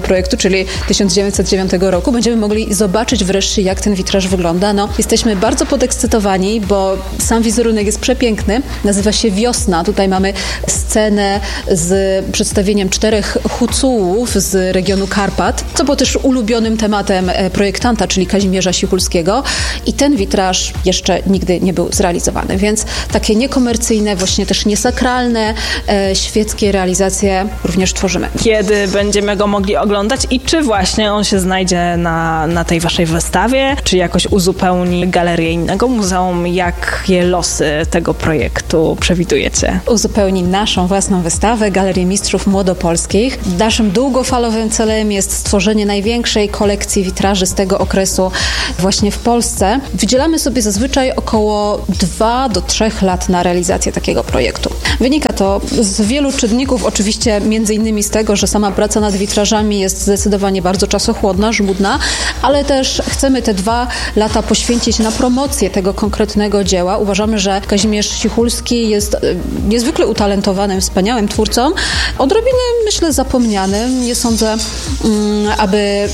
projektu, czyli tysiąc dziewięćset dziewiątego roku, będziemy mogli zobaczyć wreszcie, jak ten witraż wygląda. No, jesteśmy bardzo podekscytowani, bo sam wizerunek jest przepiękny. Nazywa się Wiosna. Tutaj mamy scenę z przedstawieniem czterech hucułów z regionu Karpat, co było też ulubionym tematem projektanta, czyli Kazimierza Sichulskiego. I ten witraż jeszcze nigdy nie był zrealizowany, więc takie niekomercyjne, właśnie też niesakralne, e, świeckie realizacje również tworzymy. Kiedy będziemy go mogli oglądać i czy właśnie on się znajdzie na, na tej waszej wystawie, czy jakoś uzupełni galerię innego muzeum? Jakie losy tego projektu przewidujecie? Uzupełni naszą własną wystawę, Galerię Mistrzów Młodopolskich. Naszym długofalowym celem jest stworzenie największej kolekcji witraży z tego okresu właśnie w Polsce. Wydzielamy sobie zazwyczaj około dwa do trzech lat na realizację takiego projektu. Wynika to z wielu czynników, oczywiście między innymi z tego, że sama praca nad witrażami jest zdecydowanie bardzo czasochłonna, żmudna, ale też chcemy te dwa lata poświęcić na promocję tego konkretnego dzieła. Uważamy, że Kazimierz Sichulski jest niezwykle utalentowanym, wspaniałym twórcą, odrobinę, myślę, zapomnianym. Nie sądzę, aby e,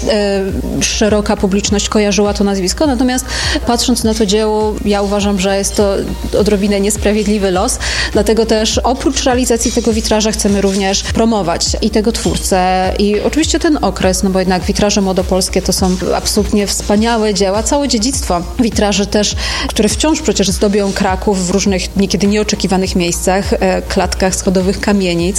szeroka publiczność kojarzyła to nazwisko, natomiast patrząc na to dzieło, ja uważam, że jest to odrobinę niesprawiedliwy los, dlatego też oprócz realizacji tego witraża chcemy również promować i tego twórcę, i oczywiście ten okres, no bo jednak witraże młodopolskie to są absolutnie wspaniałe dzieła, całe dziedzictwo witraży też, które wciąż przecież zdobią Kraków w różnych niekiedy nieoczekiwanych miejscach, e, klatkach schodowych kamienic,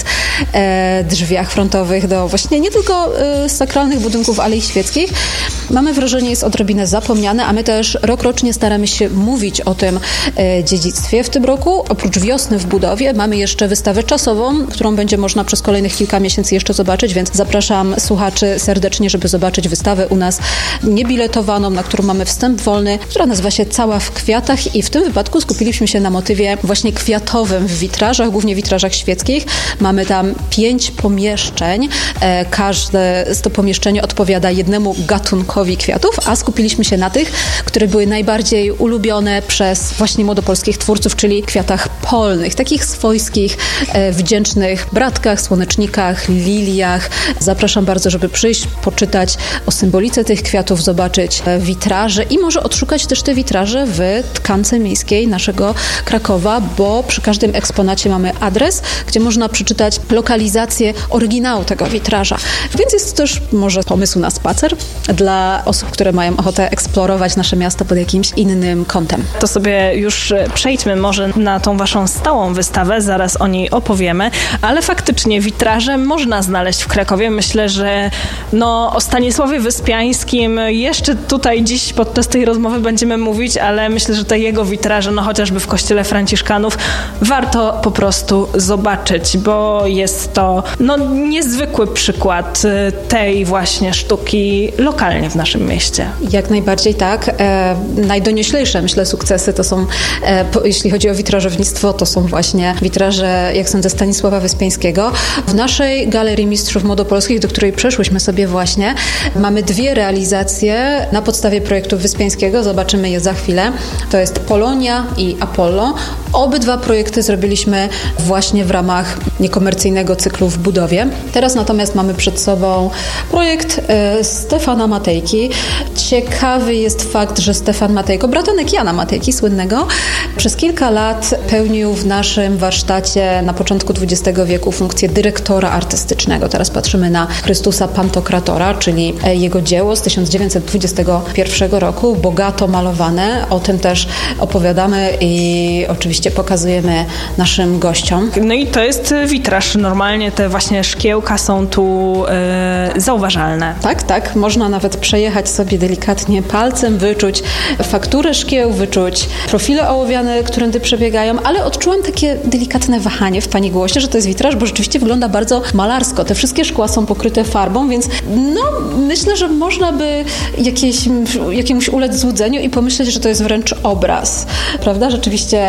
e, drzwiach frontowych do właśnie nie tylko e, sakralnych budynków, ale i świeckich. Mamy wrażenie, jest odrobinę zapomniane, a my też rokrocznie staramy się mówić o tym e, dziedzictwie. W tym roku, oprócz Wiosny w budowie, mamy jeszcze wystawę czasową, którą będzie można przez kolejnych kilka miesięcy jeszcze zobaczyć, więc zapraszam słuchaczy serdecznie, żeby zobaczyć wystawę u nas niebiletowaną, na którą mamy wstęp wolny, która nazywa się Cała w kwiatach, i w tym wypadku skupiliśmy się na motywie właśnie kwiatowym w witrażach, głównie witrażach świeckich. Mamy tam pięć pomieszczeń. E, każde z to pomieszczenie odpowiada jednemu gatunkowi kwiatów, a skupiliśmy się na tych, które były najbardziej ulubione przez właśnie młodopolskich twórców, czyli kwiatach polnych, takich swojskich, e, wdzięcznych bratkach, słonecznikach, liliach. Zapraszam bardzo, żeby przyjść, poczytać o symbolice tych kwiatów, zobaczyć witraże i może odszukać też te witraże w tkance miejskiej naszego Krakowa, bo przy każdym eksponacie mamy adres, gdzie można przeczytać lokalizację oryginału tego witraża. Więc jest to też może pomysł na spacer dla osób, które mają ochotę eksplorować nasze miasto pod jakimś innym kątem. To sobie już przejdźmy może na tą waszą stałą wystawę, zaraz o niej opowiemy, ale faktycznie witraże można znaleźć w Krakowie. Myślę, że no, o Stanisławie Wyspiańskim jeszcze tutaj dziś podczas tej rozmowy będziemy mówić, ale myślę, że te jego witraże, no chociażby w kościele Franciszkanów, warto po prostu zobaczyć, bo jest to no, niezwykły przykład tej właśnie sztuki lokalnie w naszym mieście. Jak najbardziej tak. E, najdonioślejsze, myślę, sukcesy to są, e, po, jeśli chodzi o witrażownictwo, to są właśnie witraże, jak sądzę, Stanisława Wyspiańskiego. W naszej Galerii Mistrzów Młodopolskich, do której przeszłyśmy sobie właśnie, mamy dwie realizacje na podstawie projektu Wyspiańskiego. Zobaczymy je za chwilę. To jest Polonia i Apollo. Obydwa projekty zrobiliśmy właśnie w ramach niekomercyjnego cyklu w budowie. Teraz natomiast mamy przed sobą projekt e, Stefana Matejki. Ciekawy jest fakt, że Stefan Matejko, bratanek Jana Matejki, słynnego, przez kilka lat pełnił w naszym warsztacie na początku dwudziestego wieku funkcję dyrektora artystycznego. Teraz patrzymy na Chrystusa Pantokratora, czyli jego dzieło z tysiąc dziewięćset dwudziestego pierwszego roku, bogato malowane. O tym też opowiadamy i oczywiście pokazujemy naszym gościom. No i to jest witraż. Normalnie te właśnie szkiełka są tu yy, zauważalne. Tak, tak. Można nawet przejechać sobie delikatnie palcem, wyczuć fakturę szkieł, wyczuć profile ołowiane, którędy przebiegają, ale odczułam takie delikatne wahanie w pani głosie, że to jest witraż, bo rzeczywiście wygląda bardzo malarsko. Te wszystkie szkła są pokryte farbą, więc no, myślę, że można by jakieś, jakiemuś ulec złudzeniu i pomyśleć, że to jest wręcz obraz. Prawda? Rzeczywiście na tyle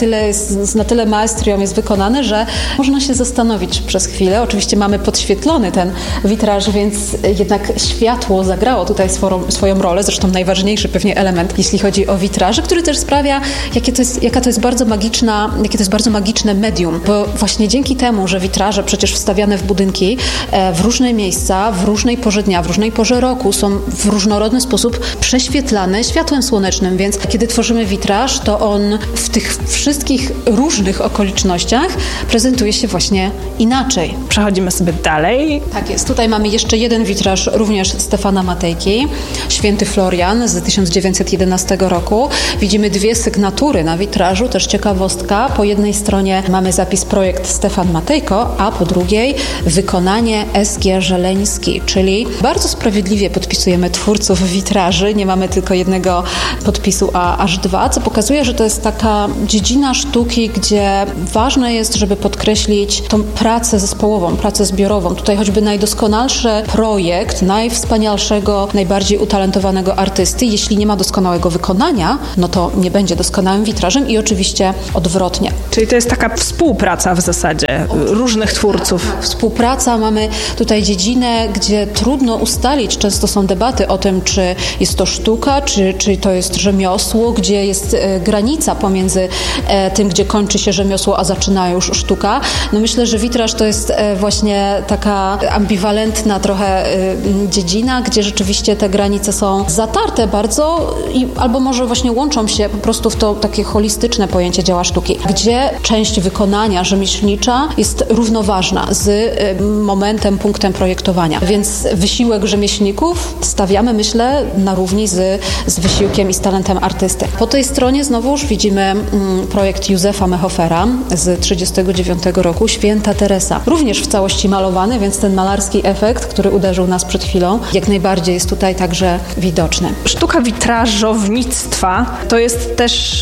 tyle, z na tyle maestrią jest wykonany, że można się zastanowić przez chwilę. Oczywiście mamy podświetlony ten witraż, więc jednak światło zagrało tutaj swoją, swoją rolę. Zresztą najważniejszy pewnie element, jeśli chodzi o witraże, który też sprawia, jakie to jest, jaka to jest bardzo magiczna, jakie to jest bardzo magiczne medium. Bo właśnie dzięki temu, że witraże przecież wstawiane w budynki w różne miejsca, w różnej porze dnia, w różnej porze roku są w różnorodny sposób prześwietlane światłem słonecznym, więc kiedy tworzymy witraż, to on w tych wszystkich różnych okolicznościach prezentuje się właśnie inaczej. Przechodzimy sobie dalej. Tak jest. Tutaj mamy jeszcze jeden witraż, również Stefana Matejki, Święty Florian z tysiąc dziewięćset jedenastego roku. Widzimy dwie sygnatury na witrażu, też ciekawostka. Po jednej stronie mamy zapis projekt Stefan Matejko, a po drugiej wykonanie S G Żeleński, czyli bardzo sprawiedliwie podpisujemy twórców witraży. Nie mamy tylko jednego podpisu, a aż dwa, co pokazuje, że to jest taka dziedzina sztuki, gdzie ważne jest, żeby podkreślić tą pracę zespołową, pracę zbiorową. Tutaj choćby najdoskonalszy projekt najwspanialszego, najbardziej utalentowanego artysty, jeśli nie ma doskonałego wykonania, no to nie będzie doskonałym witrażem i oczywiście odwrotnie. Czyli to jest taka współpraca w zasadzie różnych twórców. Współpraca, mamy tutaj dziedzinę, gdzie trudno ustalić, często są debaty o tym, czy jest to sztuka, czy, czy to jest rzemiosło, gdzie jest e, granica pomiędzy e, tym, gdzie kończy się rzemiosło, a zaczyna już sztuka. No myślę, że witraż to jest e, właśnie taka ambiwalentna trochę e, dziedzina, gdzie rzeczywiście te granice są zatarte bardzo i albo może właśnie łączą się po prostu w to takie holistyczne pojęcie dzieła sztuki, gdzie część wykonania rzemieślnicza jest równoważna z e, momentem, punktem projektowania. Więc wysiłek rzemieślników stawiamy, myślę, na równi z, z wysiłkiem i z talentem artysty. Po tej stronie znowuż widzimy mm, projekt Józefa Mehofera z trzydziestego dziewiątego roku, Święta Teresa. Również w całości malowany, więc ten malarski efekt, który uderzył nas przed chwilą, jak najbardziej jest tutaj także widoczny. Sztuka witrażownictwa to jest też,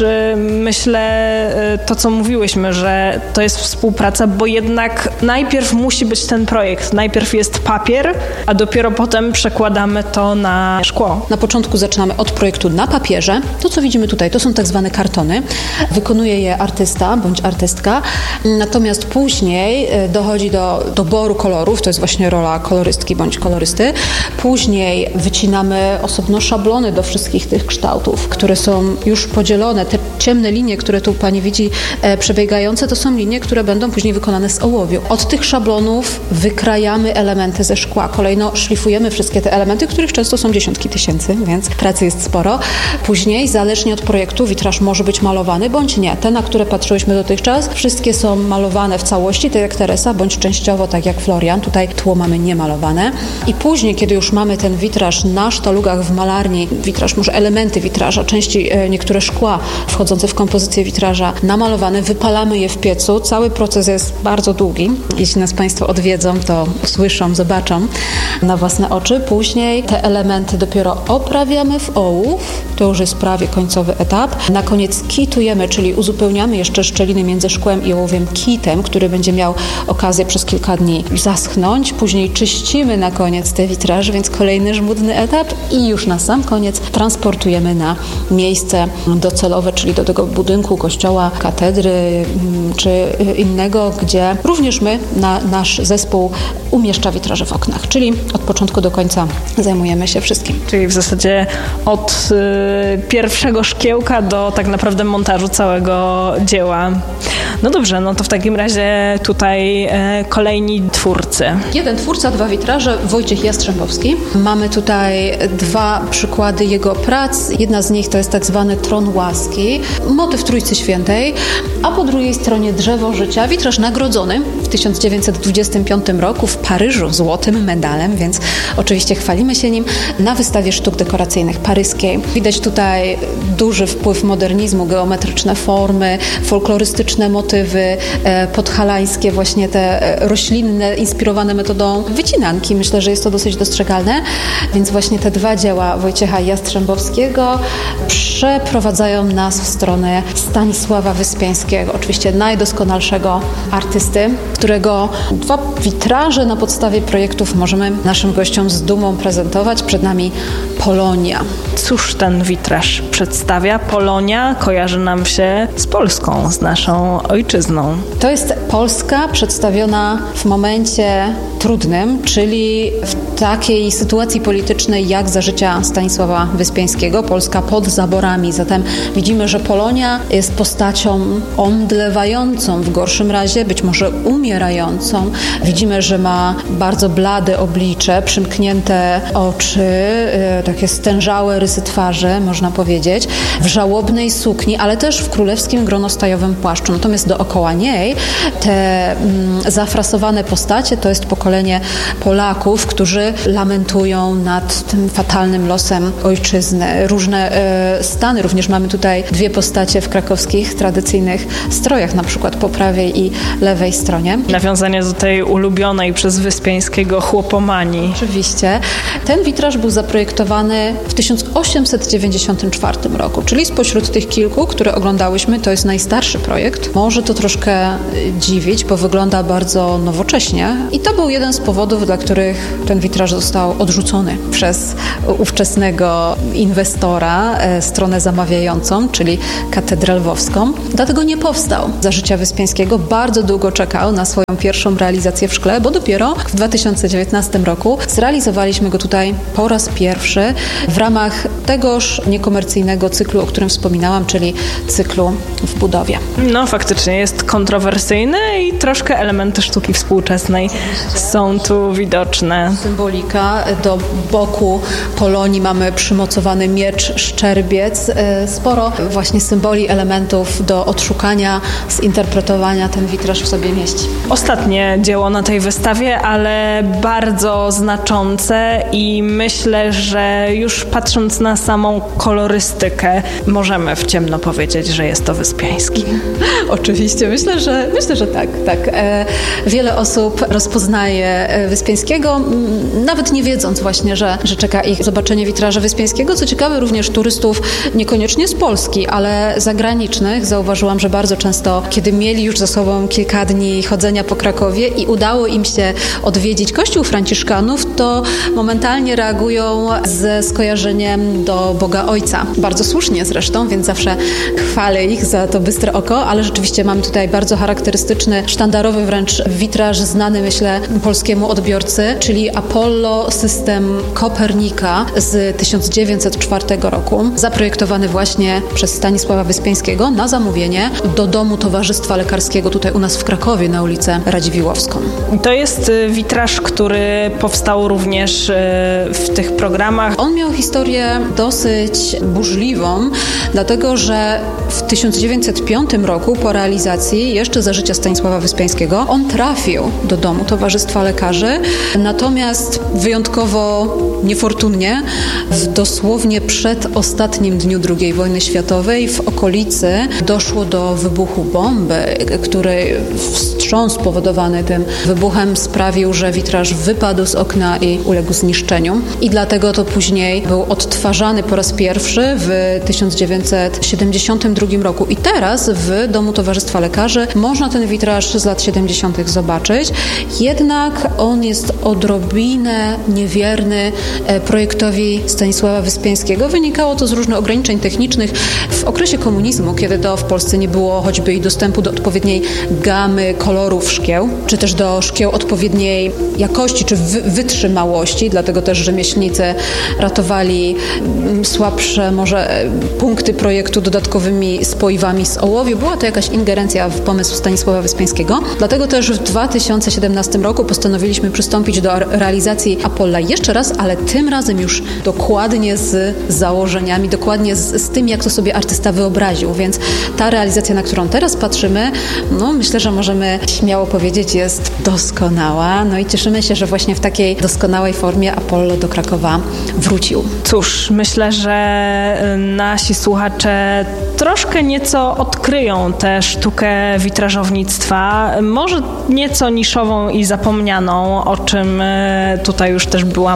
myślę, to co mówiłyśmy, że to jest współpraca, bo jednak najpierw musi być ten projekt. Najpierw jest papier, a dopiero potem przekładamy to na szkło. Na początku zaczynamy od projektu na papierze. To, co widzimy tutaj, to są tak zwane kartony. Wykonuje je artysta bądź artystka. Natomiast później dochodzi do doboru kolorów. To jest właśnie rola kolorystki bądź kolorysty. Później wycinamy osobno szablony do wszystkich tych kształtów, które są już podzielone. Te ciemne linie, które tu pani widzi przebiegające, to są linie, które będą później wykonane z ołowiu. Od tych szablonów wykrajamy elementy ze szkła. Kolejno szlifujemy wszystkie te elementy, których często są dziesiątki tysięcy, więc pracy jest sporo. Później, zależnie od projektu, witraż może być malowany bądź nie. Te, na które patrzyłyśmy dotychczas, wszystkie są malowane w całości, tak jak Teresa, bądź częściowo, tak jak Florian. Tutaj tło mamy niemalowane. I później, kiedy już mamy ten witraż na sztalugach w malarni, witraż, może elementy witraża, części, e, niektóre szkła wchodzące w kompozycję witraża namalowane, wypalamy je w piecu. Cały proces jest bardzo długi. Jeśli nas państwo odwiedzą, to słyszą, zobaczą na własne oczy. Później te elementy dopiero oprawiamy w ołów. To już jest prawie końcowy etap. Na koniec kitujemy, czyli uzupełniamy jeszcze szczeliny między szkłem i ołowiem kitem, który będzie miał okazję przez kilka dni zaschnąć. Później czyścimy na koniec te witraże, więc kolejny żmudny etap i już na sam koniec transportujemy na miejsce docelowe, czyli do tego budynku, kościoła, katedry czy innego, gdzie również my, na, nasz zespół umieszcza witraże w oknach, czyli od początku do końca zajmujemy się wszystkim. Czyli w zasadzie od y, pierwszego szkiełka do tak naprawdę montażu całego dzieła. No dobrze, no to w takim razie tutaj y, kolejni twórcy. Jeden twórca, dwa witraże, Wojciech Jastrzębowski. Mamy tutaj dwa przykłady jego prac. Jedna z nich to jest tak zwany Tron Łaski, motyw Trójcy Świętej, a po drugiej stronie Drzewo Życia, witraż nagrodzony w tysiąc dziewięćset dwudziestym piątym roku w Paryżu złotym medalem, więc oczywiście chwalimy się nim na wystawie sztuk dekoracyjnych paryskiej. Widać tutaj duży wpływ modernizmu, geometryczne formy, folklorystyczne motywy, podhalańskie właśnie te roślinne, inspirowane metodą wycinanki. Myślę, że jest to dosyć dostrzegalne, więc właśnie te dwa dzieła Wojciecha Jastrzębowskiego przeprowadzają nas w stronę Stanisława Wyspiańskiego, oczywiście najdoskonalszego artysty, którego dwa witraże na podstawie projektów możemy naszym gościom z dumą prezentować. Przed nami Polonia. Cóż ten witraż przedstawia? Polonia kojarzy nam się z Polską, z naszą ojczyzną. To jest Polska przedstawiona w momencie trudnym, czyli w takiej sytuacji politycznej jak za życia Stanisława Wyspiańskiego, Polska pod zaborami. Zatem widzimy, że Polonia jest postacią omdlewającą, w gorszym razie być może umierającą. Widzimy, że ma bardzo blade oblicze, przymknięte oczy, takie stężałe rysy twarzy, można powiedzieć, w żałobnej sukni, ale też w królewskim gronostajowym płaszczu. Natomiast dookoła niej te mm, zafrasowane postacie to jest pokolenie Polaków, którzy lamentują nad tym fatalnym losem ojczyzny. Różne e, stany, również mamy tutaj dwie postacie w krakowskich tradycyjnych strojach, na przykład po prawej i lewej stronie. Nawiązanie do tej ulubionej przez Wyspiańskiego chłopomanii. Oczywiście. Ten witraż był zaprojektowany w tysiąc osiemset dziewięćdziesiątym czwartym roku, czyli spośród tych kilku, które oglądałyśmy, to jest najstarszy projekt. Może to troszkę dziwić, bo wygląda bardzo nowocześnie i to był jeden z powodów, dla których ten witraż został odrzucony przez ówczesnego inwestora, e, stronę zamawiającą, czyli Katedrę Lwowską. Dlatego nie powstał. Za życia Wyspiańskiego bardzo długo czekał na swoją pierwszą realizację w szkle, bo dopiero w dwa tysiące dziewiętnastym roku zrealizowaliśmy go tutaj po raz pierwszy w ramach tegoż niekomercyjnego cyklu, o którym wspominałam, czyli cyklu w budowie. No faktycznie jest kontrowersyjny i troszkę elementy sztuki współczesnej są tu widoczne. Symbolika. Do boku Polonii mamy przymocowany miecz, szczerbiec. Sporo właśnie symboli, elementów do odszukania, zinterpretowania ten witraż w sobie mieści. Ostatnie dzieło na tej wystawie, ale bardzo znaczące i myślę, że już patrząc na samą kolorystykę możemy w ciemno powiedzieć, że jest to Wyspiański. Oczywiście, myślę, że myślę, że tak, tak. E, wiele osób rozpoznaje Wyspiańskiego, nawet nie wiedząc właśnie, że, że czeka ich zobaczenie witraża Wyspiańskiego. Co ciekawe, również turystów niekoniecznie z Polski, ale zagranicznych. Zauważyłam, że bardzo często, kiedy mieli już za sobą kilka dni chodzenia po Krakowie i udało im się odwiedzić kościół franciszkanów, to momentalnie reagują ze skojarzeniem do Boga Ojca. Bardzo słusznie zresztą, więc zawsze chwalę ich za to bystre oko, ale rzeczywiście mamy tutaj bardzo charakterystyczny, sztandarowy wręcz witraż, znany myślę polskiemu odbiorcy, czyli Apollo system Kopernika z tysiąc dziewięćset czwartego roku, zaprojektowany właśnie przez Stanisława Wyspiańskiego na zamówienie do Domu Towarzystwa Lekarskiego tutaj u nas w Krakowie na ulicę Radziwiłłowską. To jest witraż, który powstał również w tych programach. On miał historię dosyć burzliwą, dlatego że w tysiąc dziewięćset piątym roku po realizacji, jeszcze za życia Stanisława Wyspiańskiego, on trafił do Domu Towarzystwa Lekarzy, natomiast wyjątkowo niefortunnie w dosłownie przedostatnim dniu drugiej wojny światowej w okolicy doszło do wybuchu bomby, który wstrząs spowodowany tym wybuchem sprawił, że witraż wypadł z okna i uległ zniszczeniu. I dlatego to później był odtwarzany po raz pierwszy w tysiąc dziewięćset siedemdziesiątym drugim roku. I teraz w Domu Towarzystwa Lekarzy można ten witraż z lat siedemdziesiątych zobaczyć. Jednak on jest odrobinę niewierny projektowi Stanisława Wyspiańskiego. Wynikało to z różnych ograniczeń technicznych. W okresie komunizmu, kiedy to w Polsce nie było choćby i dostępu do odpowiedniej gamy kolorów szkieł, czy też do szkieł odpowiedniej jakości, czy wy- wytrzymałości, dlatego też rzemieślnicy ratowali słabsze może punkty projektu dodatkowymi spoiwami z ołowiu. Była to jakaś ingerencja w pomysł Stanisława Wyspiańskiego. Dlatego też w dwa tysiące siedemnastym roku postanowiliśmy przystąpić do realizacji Apolla jeszcze raz, ale tym razem już dokładnie z założeniami, dokładnie z, z tym, jak to sobie artysta wyobraził. Więc ta realizacja, na którą teraz patrzymy, no myślę, że możemy śmiało powiedzieć, jest doskonała. No i cieszymy się, że właśnie w takiej doskonałej formie Apollo do Krakowa wrócił. Cóż, myślę, że nasi słuchacze troszkę nieco odkryją tę sztukę witrażownictwa, może nieco niszową i zapomnianą, o czym tutaj już też była mowa.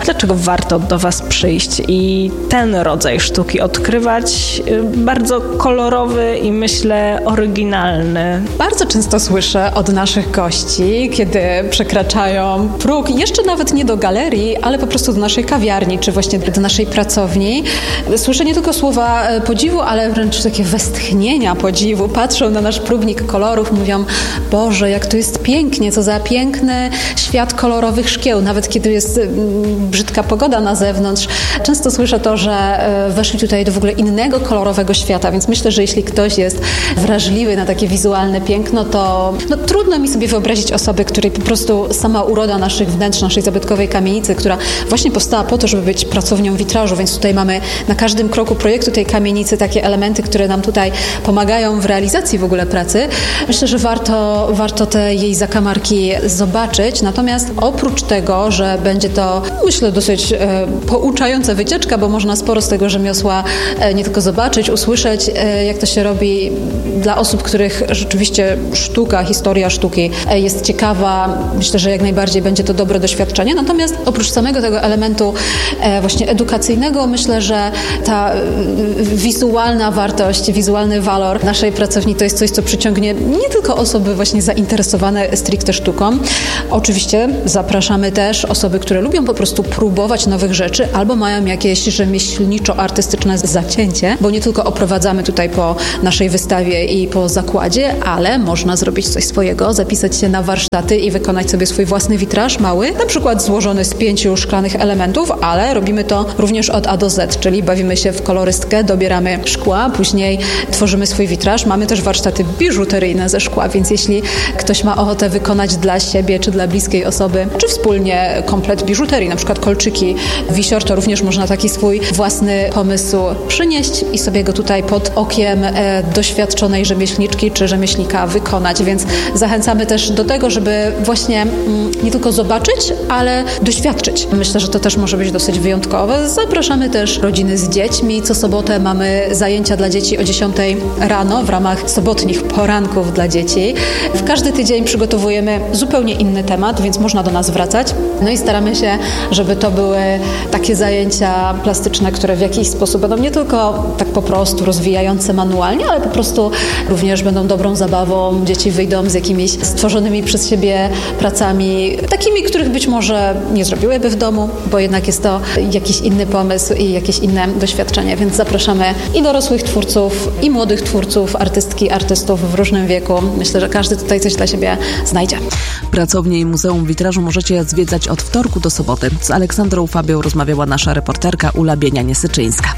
dlaczego warto do Was przyjść i ten rodzaj sztuki odkrywać, bardzo kolorowy i myślę oryginalny. Bardzo często słyszę od naszych gości, kiedy przekraczają próg, jeszcze nawet nie do galerii, ale po prostu do naszej kawiarni, czy właśnie do naszej pracowni. Słyszę nie tylko słowa podziwu, ale wręcz takie westchnienia podziwu. Patrzą na nasz próbnik kolorów, mówią: Boże, jak to jest pięknie, co za piękny świat kolorowych szkieł, nawet kiedy jest brzydka pogoda na zewnątrz. Często słyszę to, że weszli tutaj do w ogóle innego kolorowego świata, więc myślę, że jeśli ktoś jest wrażliwy na takie wizualne piękno, to no, trudno mi sobie wyobrazić osobę, której po prostu sama uroda naszych wnętrz, naszej zabytkowej kamienicy, która właśnie powstała po to, żeby być pracownią witrażu, więc tutaj mamy na każdym kroku projektu tej kamienicy takie elementy, które nam tutaj pomagają w realizacji w ogóle pracy. Myślę, że warto, warto te jej zakamarki zobaczyć. Natomiast oprócz tego, że będzie to, myślę, dosyć e, pouczająca wycieczka, bo można sporo z tego rzemiosła e, nie tylko zobaczyć, usłyszeć, e, jak to się robi dla osób, których rzeczywiście sztuka, historia sztuki e, jest ciekawa. Myślę, że jak najbardziej będzie to dobre doświadczenie. Natomiast oprócz samego tego elementu e, właśnie edukacyjnego, myślę, że ta e, wizualna wartość, wizualny walor naszej pracowni to jest coś, co przyciągnie nie tylko osoby właśnie zainteresowane stricte sztuką. Oczywiście zapraszamy też osoby, które lubią po prostu próbować nowych rzeczy albo mają jakieś rzemieślniczo-artystyczne zacięcie, bo nie tylko oprowadzamy tutaj po naszej wystawie i po zakładzie, ale można zrobić coś swojego, zapisać się na warsztaty i wykonać sobie swój własny witraż mały, na przykład złożony z pięciu szklanych elementów, ale robimy to również od A do Z, czyli bawimy się w kolorystkę, dobieramy szkła, później tworzymy swój witraż. Mamy też warsztaty biżuteryjne ze szkła, więc jeśli ktoś ma ochotę wykonać dla siebie czy dla bliskiej osoby, czy wspólnie komplet biżuterii, na przykład kolczyki, wisior, to również można taki swój własny pomysł przynieść i sobie go tutaj pod okiem e, doświadczonej rzemieślniczki czy rzemieślnika wykonać, więc zachęcamy też do tego, żeby właśnie mm, nie tylko zobaczyć, ale doświadczyć. Myślę, że to też może być dosyć wyjątkowe. Zapraszamy też rodziny z dziećmi. Co sobotę mamy zajęcia dla dzieci o dziesiątej rano w ramach sobotnich poranków dla dzieci. W każdy tydzień przygotowujemy zupełnie inny temat, więc można do nas wracać. No i staramy się, żeby to były takie zajęcia plastyczne, które w jakiś sposób będą nie tylko tak po prostu rozwijające manualnie, ale po prostu również będą dobrą zabawą. Dzieci wyjdą z jakimiś stworzonymi przez siebie pracami, takimi, których być może nie zrobiłyby w domu, bo jednak jest to jakiś inny pomysł i jakieś inne doświadczenie, więc zapraszamy i dorosłych twórców, i młodych twórców, artystki, artystów w różnym wieku. Myślę, że każdy tutaj coś dla siebie znajdzie. Pracownię i Muzeum Witrażu możecie zwiedzać od wtorku do soboty. Z Aleksandrą Fabią rozmawiała nasza reporterka Ula Bienianie-Syczyńska.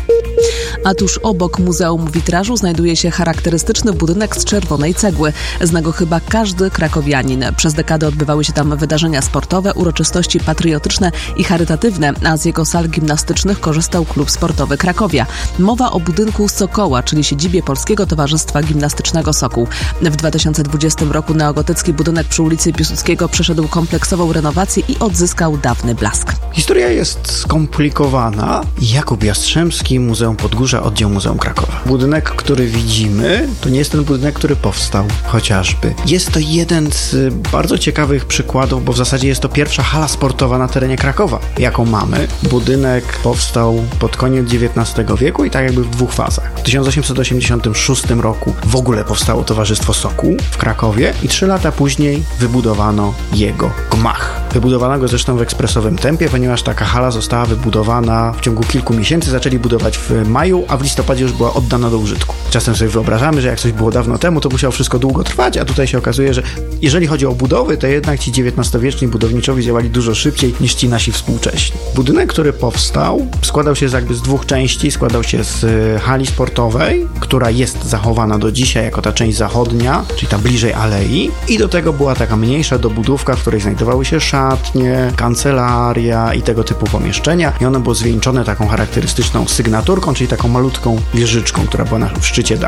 A tuż obok Muzeum Witrażu znajduje się charakterystyczny budynek z czerwonej cegły. Zna go chyba każdy krakowianin. Przez dekadę odbywały się tam wydarzenia sportowe, uroczystości patriotyczne i charytatywne, a z jego sal gimnastycznych korzystał klub sportowy Krakowia. Mowa o budynku Sokoła, czyli siedzibie Polskiego Towarzystwa Gimnastycznego Sokół. W dwa tysiące dwudziestym roku neogotycki budynek przy ulicy Piłsudskiego przeszedł kompleksową renowację i odzyskał dawny blask. Historia jest skomplikowana. Jakub Jastrzębski, Muzeum Podgórza, oddział Muzeum Krakowa. Budynek, który widzimy, to nie jest ten budynek, który powstał chociażby. Jest to jeden z bardzo ciekawych przykładów, bo w zasadzie jest to pierwsza hala sportowa na terenie Krakowa, jaką mamy. Budynek powstał pod koniec dziewiętnastego wieku i tak jakby w dwóch fazach. W tysiąc osiemset osiemdziesiątym szóstym roku w ogóle powstało Towarzystwo Sokół w Krakowie i trzy lata później wybudowano jego gmach. Wybudowano go zresztą w ekspresowym tempie, ponieważ taka hala została wybudowana w ciągu kilku miesięcy. Zaczęli budować w maju, a w listopadzie już była oddana do użytku. Czasem sobie wyobrażamy, że jak coś było dawno temu, to musiało wszystko długo trwać, a tutaj się okazuje, że jeżeli chodzi o budowy, to jednak ci dziewiętnastowieczni budowniczowie działali dużo szybciej niż ci nasi współcześni. Budynek, który powstał, składał się z jakby z dwóch części. Składał się z hali sportowej, która jest zachowana do dzisiaj jako ta część zachodnia, czyli ta bliżej alei, i do tego była taka mniejsza dobudówka, w której znajdowały się szatnie, kancelaria i tego typu pomieszczenia, i ono było zwieńczone taką charakterystyczną sygnaturką, czyli taką malutką wieżyczką, która była na, w szczycie dachu.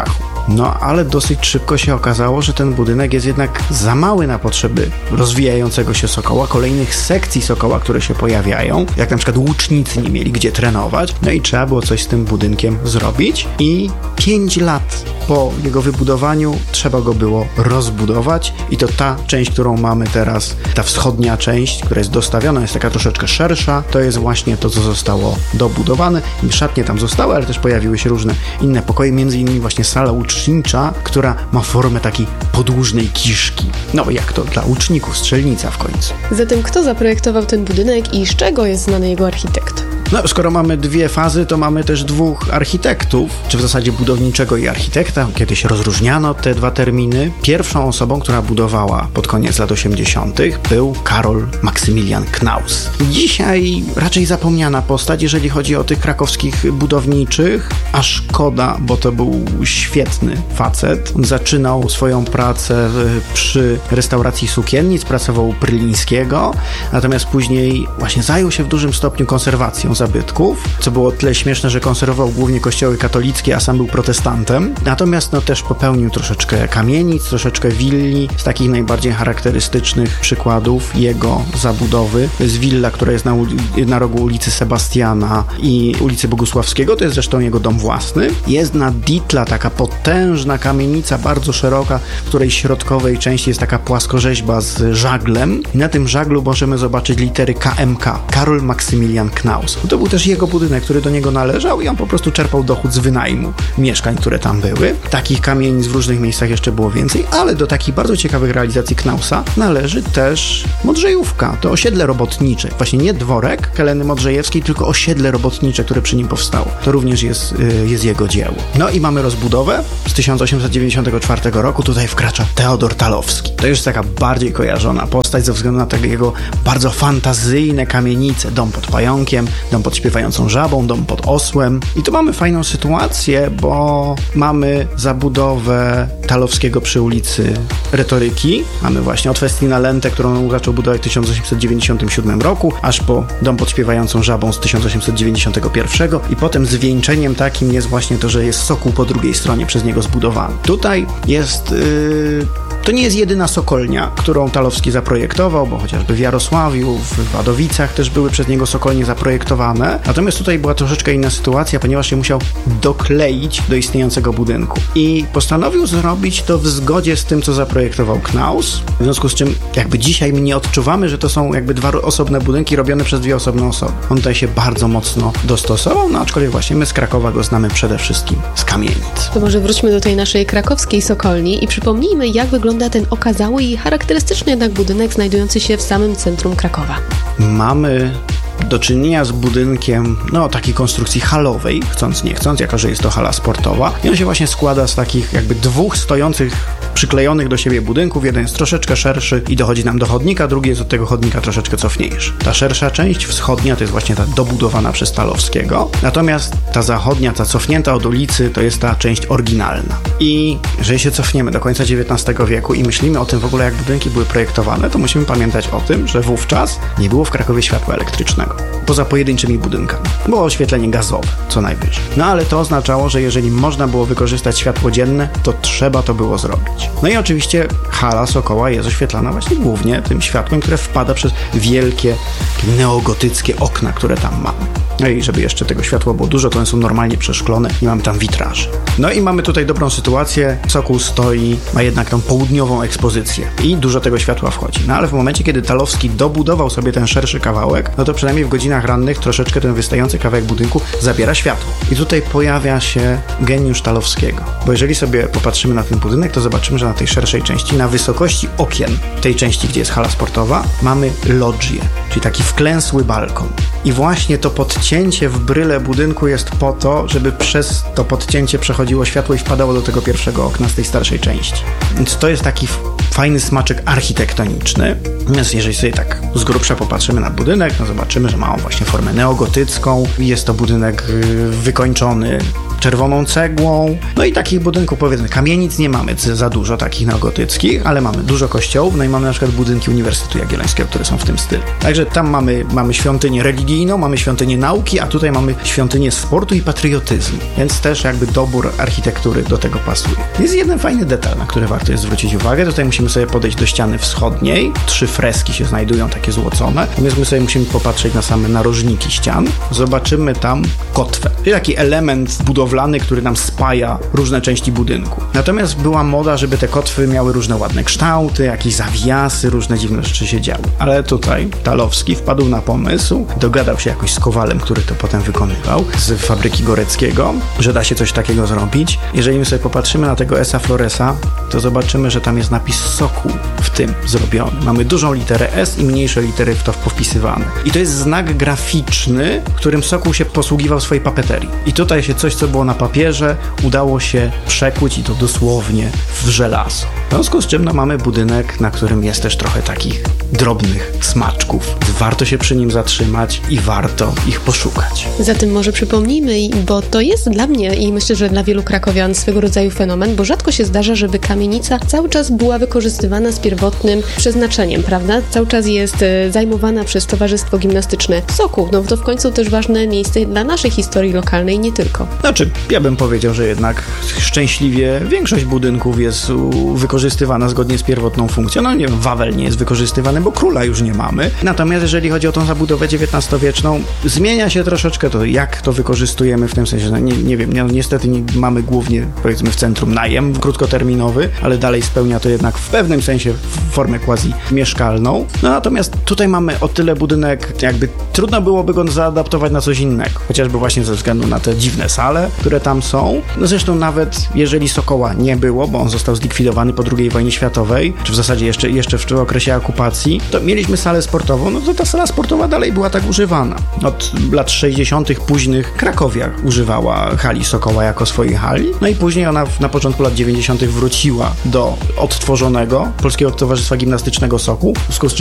No ale dosyć szybko się okazało, że ten budynek jest jednak za mały na potrzeby rozwijającego się Sokoła, kolejnych sekcji Sokoła, które się pojawiają, jak na przykład łucznicy nie mieli gdzie trenować, no i trzeba było coś z tym budynkiem zrobić i pięć lat po jego wybudowaniu trzeba go było rozbudować i to ta część, którą mamy teraz, ta wschodnia część, która jest dostawiona, jest taka troszeczkę szersza, to jest właśnie to, co zostało dobudowane i szatnie tam zostały, ale też pojawiły się różne inne pokoje, między innymi właśnie sala łucznicza, która ma formę takiej podłużnej kiszki. No jak to dla łuczników, strzelnica w końcu. Zatem kto zaprojektował ten budynek i z czego jest znany jego architekt? No, skoro mamy dwie fazy, to mamy też dwóch architektów, czy w zasadzie budowniczego i architekta. Kiedyś rozróżniano te dwa terminy. Pierwszą osobą, która budowała pod koniec lat osiemdziesiątych był Karol Maksymilian Knaus. Dzisiaj raczej zapomniana postać, jeżeli chodzi o tych krakowskich budowniczych, a szkoda, bo to był świetny facet. On zaczynał swoją pracę przy restauracji sukiennic, pracował u Prylińskiego, natomiast później właśnie zajął się w dużym stopniu konserwacją zabytków, co było o tyle śmieszne, że konserwował głównie kościoły katolickie, a sam był protestantem. Natomiast no też popełnił troszeczkę kamienic, troszeczkę willi. Z takich najbardziej charakterystycznych przykładów jego zabudowy to jest willa, która jest na, na rogu ulicy Sebastiana i ulicy Bogusławskiego, to jest zresztą jego dom własny. Jest na Ditla taka potężna kamienica, bardzo szeroka, w której środkowej części jest taka płaskorzeźba z żaglem. I na tym żaglu możemy zobaczyć litery K M K, Karol Maksymilian Knaus. To był też jego budynek, który do niego należał i on po prostu czerpał dochód z wynajmu mieszkań, które tam były. Takich kamienic w różnych miejscach jeszcze było więcej, ale do takich bardzo ciekawych realizacji Knausa należy też Modrzejówka. To osiedle robotnicze. Właśnie nie dworek Heleny Modrzejewskiej, tylko osiedle robotnicze, które przy nim powstało. To również jest, jest jego dzieło. No i mamy rozbudowę z tysiąc osiemset dziewięćdziesiątego czwartego roku. Tutaj wkracza Teodor Talowski. To już taka bardziej kojarzona postać ze względu na te jego bardzo fantazyjne kamienice. Dom pod pająkiem, dom pod śpiewającą żabą, dom pod osłem. I tu mamy fajną sytuację, bo mamy zabudowę Talowskiego przy ulicy Retoryki. Mamy właśnie od Festina Lentę, którą zaczął budować w tysiąc osiemset dziewięćdziesiątym siódmym roku, aż po dom pod śpiewającą żabą z tysiąc osiemset dziewięćdziesiątego pierwszego i potem zwieńczeniem takim jest właśnie to, że jest Sokół po drugiej stronie przez niego zbudowany. Tutaj jest... Yy... To nie jest jedyna sokolnia, którą Talowski zaprojektował, bo chociażby w Jarosławiu, w Wadowicach też były przez niego sokolnie zaprojektowane. Natomiast tutaj była troszeczkę inna sytuacja, ponieważ się musiał dokleić do istniejącego budynku. I postanowił zrobić to w zgodzie z tym, co zaprojektował Knaus. W związku z czym jakby dzisiaj my nie odczuwamy, że to są jakby dwa osobne budynki robione przez dwie osobne osoby. On tutaj się bardzo mocno dostosował, no aczkolwiek właśnie my z Krakowa go znamy przede wszystkim z kamienic. To może wróćmy do tej naszej krakowskiej sokolni i przypomnijmy, jak wygląda ten okazały i charakterystyczny jednak budynek znajdujący się w samym centrum Krakowa. Mamy do czynienia z budynkiem, no, takiej konstrukcji halowej, chcąc nie chcąc, jako że jest to hala sportowa. I on się właśnie składa z takich jakby dwóch stojących, przyklejonych do siebie budynków. Jeden jest troszeczkę szerszy i dochodzi nam do chodnika, drugi jest od tego chodnika troszeczkę cofniejszy. Ta szersza część, wschodnia, to jest właśnie ta dobudowana przez Talowskiego. Natomiast ta zachodnia, ta cofnięta od ulicy, to jest ta część oryginalna. I jeżeli się cofniemy do końca dziewiętnastego wieku i myślimy o tym w ogóle, jak budynki były projektowane, to musimy pamiętać o tym, że wówczas nie było w Krakowie światła elektrycznego. Poza pojedynczymi budynkami. Było oświetlenie gazowe, co najwyżej. No ale to oznaczało, że jeżeli można było wykorzystać światło dzienne, to trzeba to było zrobić. No i oczywiście hala Sokoła jest oświetlana właśnie głównie tym światłem, które wpada przez wielkie, neogotyckie okna, które tam mamy. No i żeby jeszcze tego światła było dużo, to one są normalnie przeszklone i mamy tam witraże. No i mamy tutaj dobrą sytuację. Sokół stoi, ma jednak tą południową ekspozycję i dużo tego światła wchodzi. No ale w momencie, kiedy Talowski dobudował sobie ten szerszy kawałek, no to przynajmniej w godzinach rannych troszeczkę ten wystający kawałek budynku zabiera światło. I tutaj pojawia się geniusz Talowskiego. Bo jeżeli sobie popatrzymy na ten budynek, to zobaczymy, że na tej szerszej części, na wysokości okien tej części, gdzie jest hala sportowa, mamy lodżię, czyli taki wklęsły balkon. I właśnie to podcięcie w bryle budynku jest po to, żeby przez to podcięcie przechodziło światło i wpadało do tego pierwszego okna z tej starszej części. Więc to jest taki fajny smaczek architektoniczny. Natomiast jeżeli sobie tak z grubsza popatrzymy na budynek, no zobaczymy, że ma on właśnie formę neogotycką. Jest to budynek wykończony czerwoną cegłą. No i takich budynków, powiedzmy, kamienic nie mamy za dużo takich neogotyckich, ale mamy dużo kościołów, no i mamy na przykład budynki Uniwersytetu Jagiellońskiego, które są w tym stylu. Także tam mamy, mamy świątynię religijną, mamy świątynię nauki, a tutaj mamy świątynię sportu i patriotyzmu, więc też jakby dobór architektury do tego pasuje. Jest jeden fajny detal, na który warto jest zwrócić uwagę. Tutaj musimy sobie podejść do ściany wschodniej. Trzy freski się znajdują, takie złocone. Natomiast my sobie musimy popatrzeć na same narożniki ścian. Zobaczymy tam kotwę. To taki element budowlany, który nam spaja różne części budynku. Natomiast była moda, żeby te kotwy miały różne ładne kształty, jakieś zawiasy, różne dziwne rzeczy się działy. Ale tutaj Talowski wpadł na pomysł, dogadał się jakoś z kowalem, który to potem wykonywał, z fabryki Goreckiego, że da się coś takiego zrobić. Jeżeli my sobie popatrzymy na tego S. Floresa, to zobaczymy, że tam jest napis Sokół w tym zrobiony. Mamy dużą literę S i mniejsze litery w to wpisywane. I to jest znak graficzny, którym Sokół się posługiwał w swojej papeterii. I tutaj się coś, co było na papierze, udało się przekuć i to dosłownie w żelazo. W związku z czym no, mamy budynek, na którym jest też trochę takich drobnych smaczków. Warto się przy nim zatrzymać i warto ich poszukać. Zatem może przypomnijmy, bo to jest dla mnie i myślę, że dla wielu krakowian swego rodzaju fenomen, bo rzadko się zdarza, żeby kamienica cały czas była wykorzystywana z pierwotnym przeznaczeniem, prawda? Cały czas jest zajmowana przez Towarzystwo Gimnastyczne Sokół. No to w końcu też ważne miejsce dla naszej historii lokalnej, nie tylko. Znaczy, ja bym powiedział, że jednak szczęśliwie większość budynków jest wykorzystywana zgodnie z pierwotną funkcją. No nie wiem, Wawel nie jest wykorzystywany, bo króla już nie mamy. Natomiast jeżeli chodzi o tą zabudowę dziewiętnastowieczną, zmienia się troszeczkę to, jak to wykorzystujemy w tym sensie, że nie, nie wiem, niestety nie, mamy głównie, powiedzmy, w centrum najem krótkoterminowy, ale dalej spełnia to jednak w pewnym sensie formę quasi mieszkalną. No natomiast tutaj mamy o tyle budynek, jakby trudno byłoby go zaadaptować na coś innego, chociażby właśnie ze względu na te dziwne sale, które tam są. No zresztą nawet jeżeli Sokoła nie było, bo on został zlikwidowany po drugiej wojnie światowej, czy w zasadzie jeszcze, jeszcze w okresie okupacji, to mieliśmy salę sportową, no to ta sala sportowa dalej była tak używana. Od lat sześćdziesiątych późnych Krakowia używała hali Sokoła jako swojej hali, no i później ona na początku lat dziewięćdziesiątych wróciła do odtworzonego Polskiego Towarzystwa Gimnastycznego Sokół, w związku z czym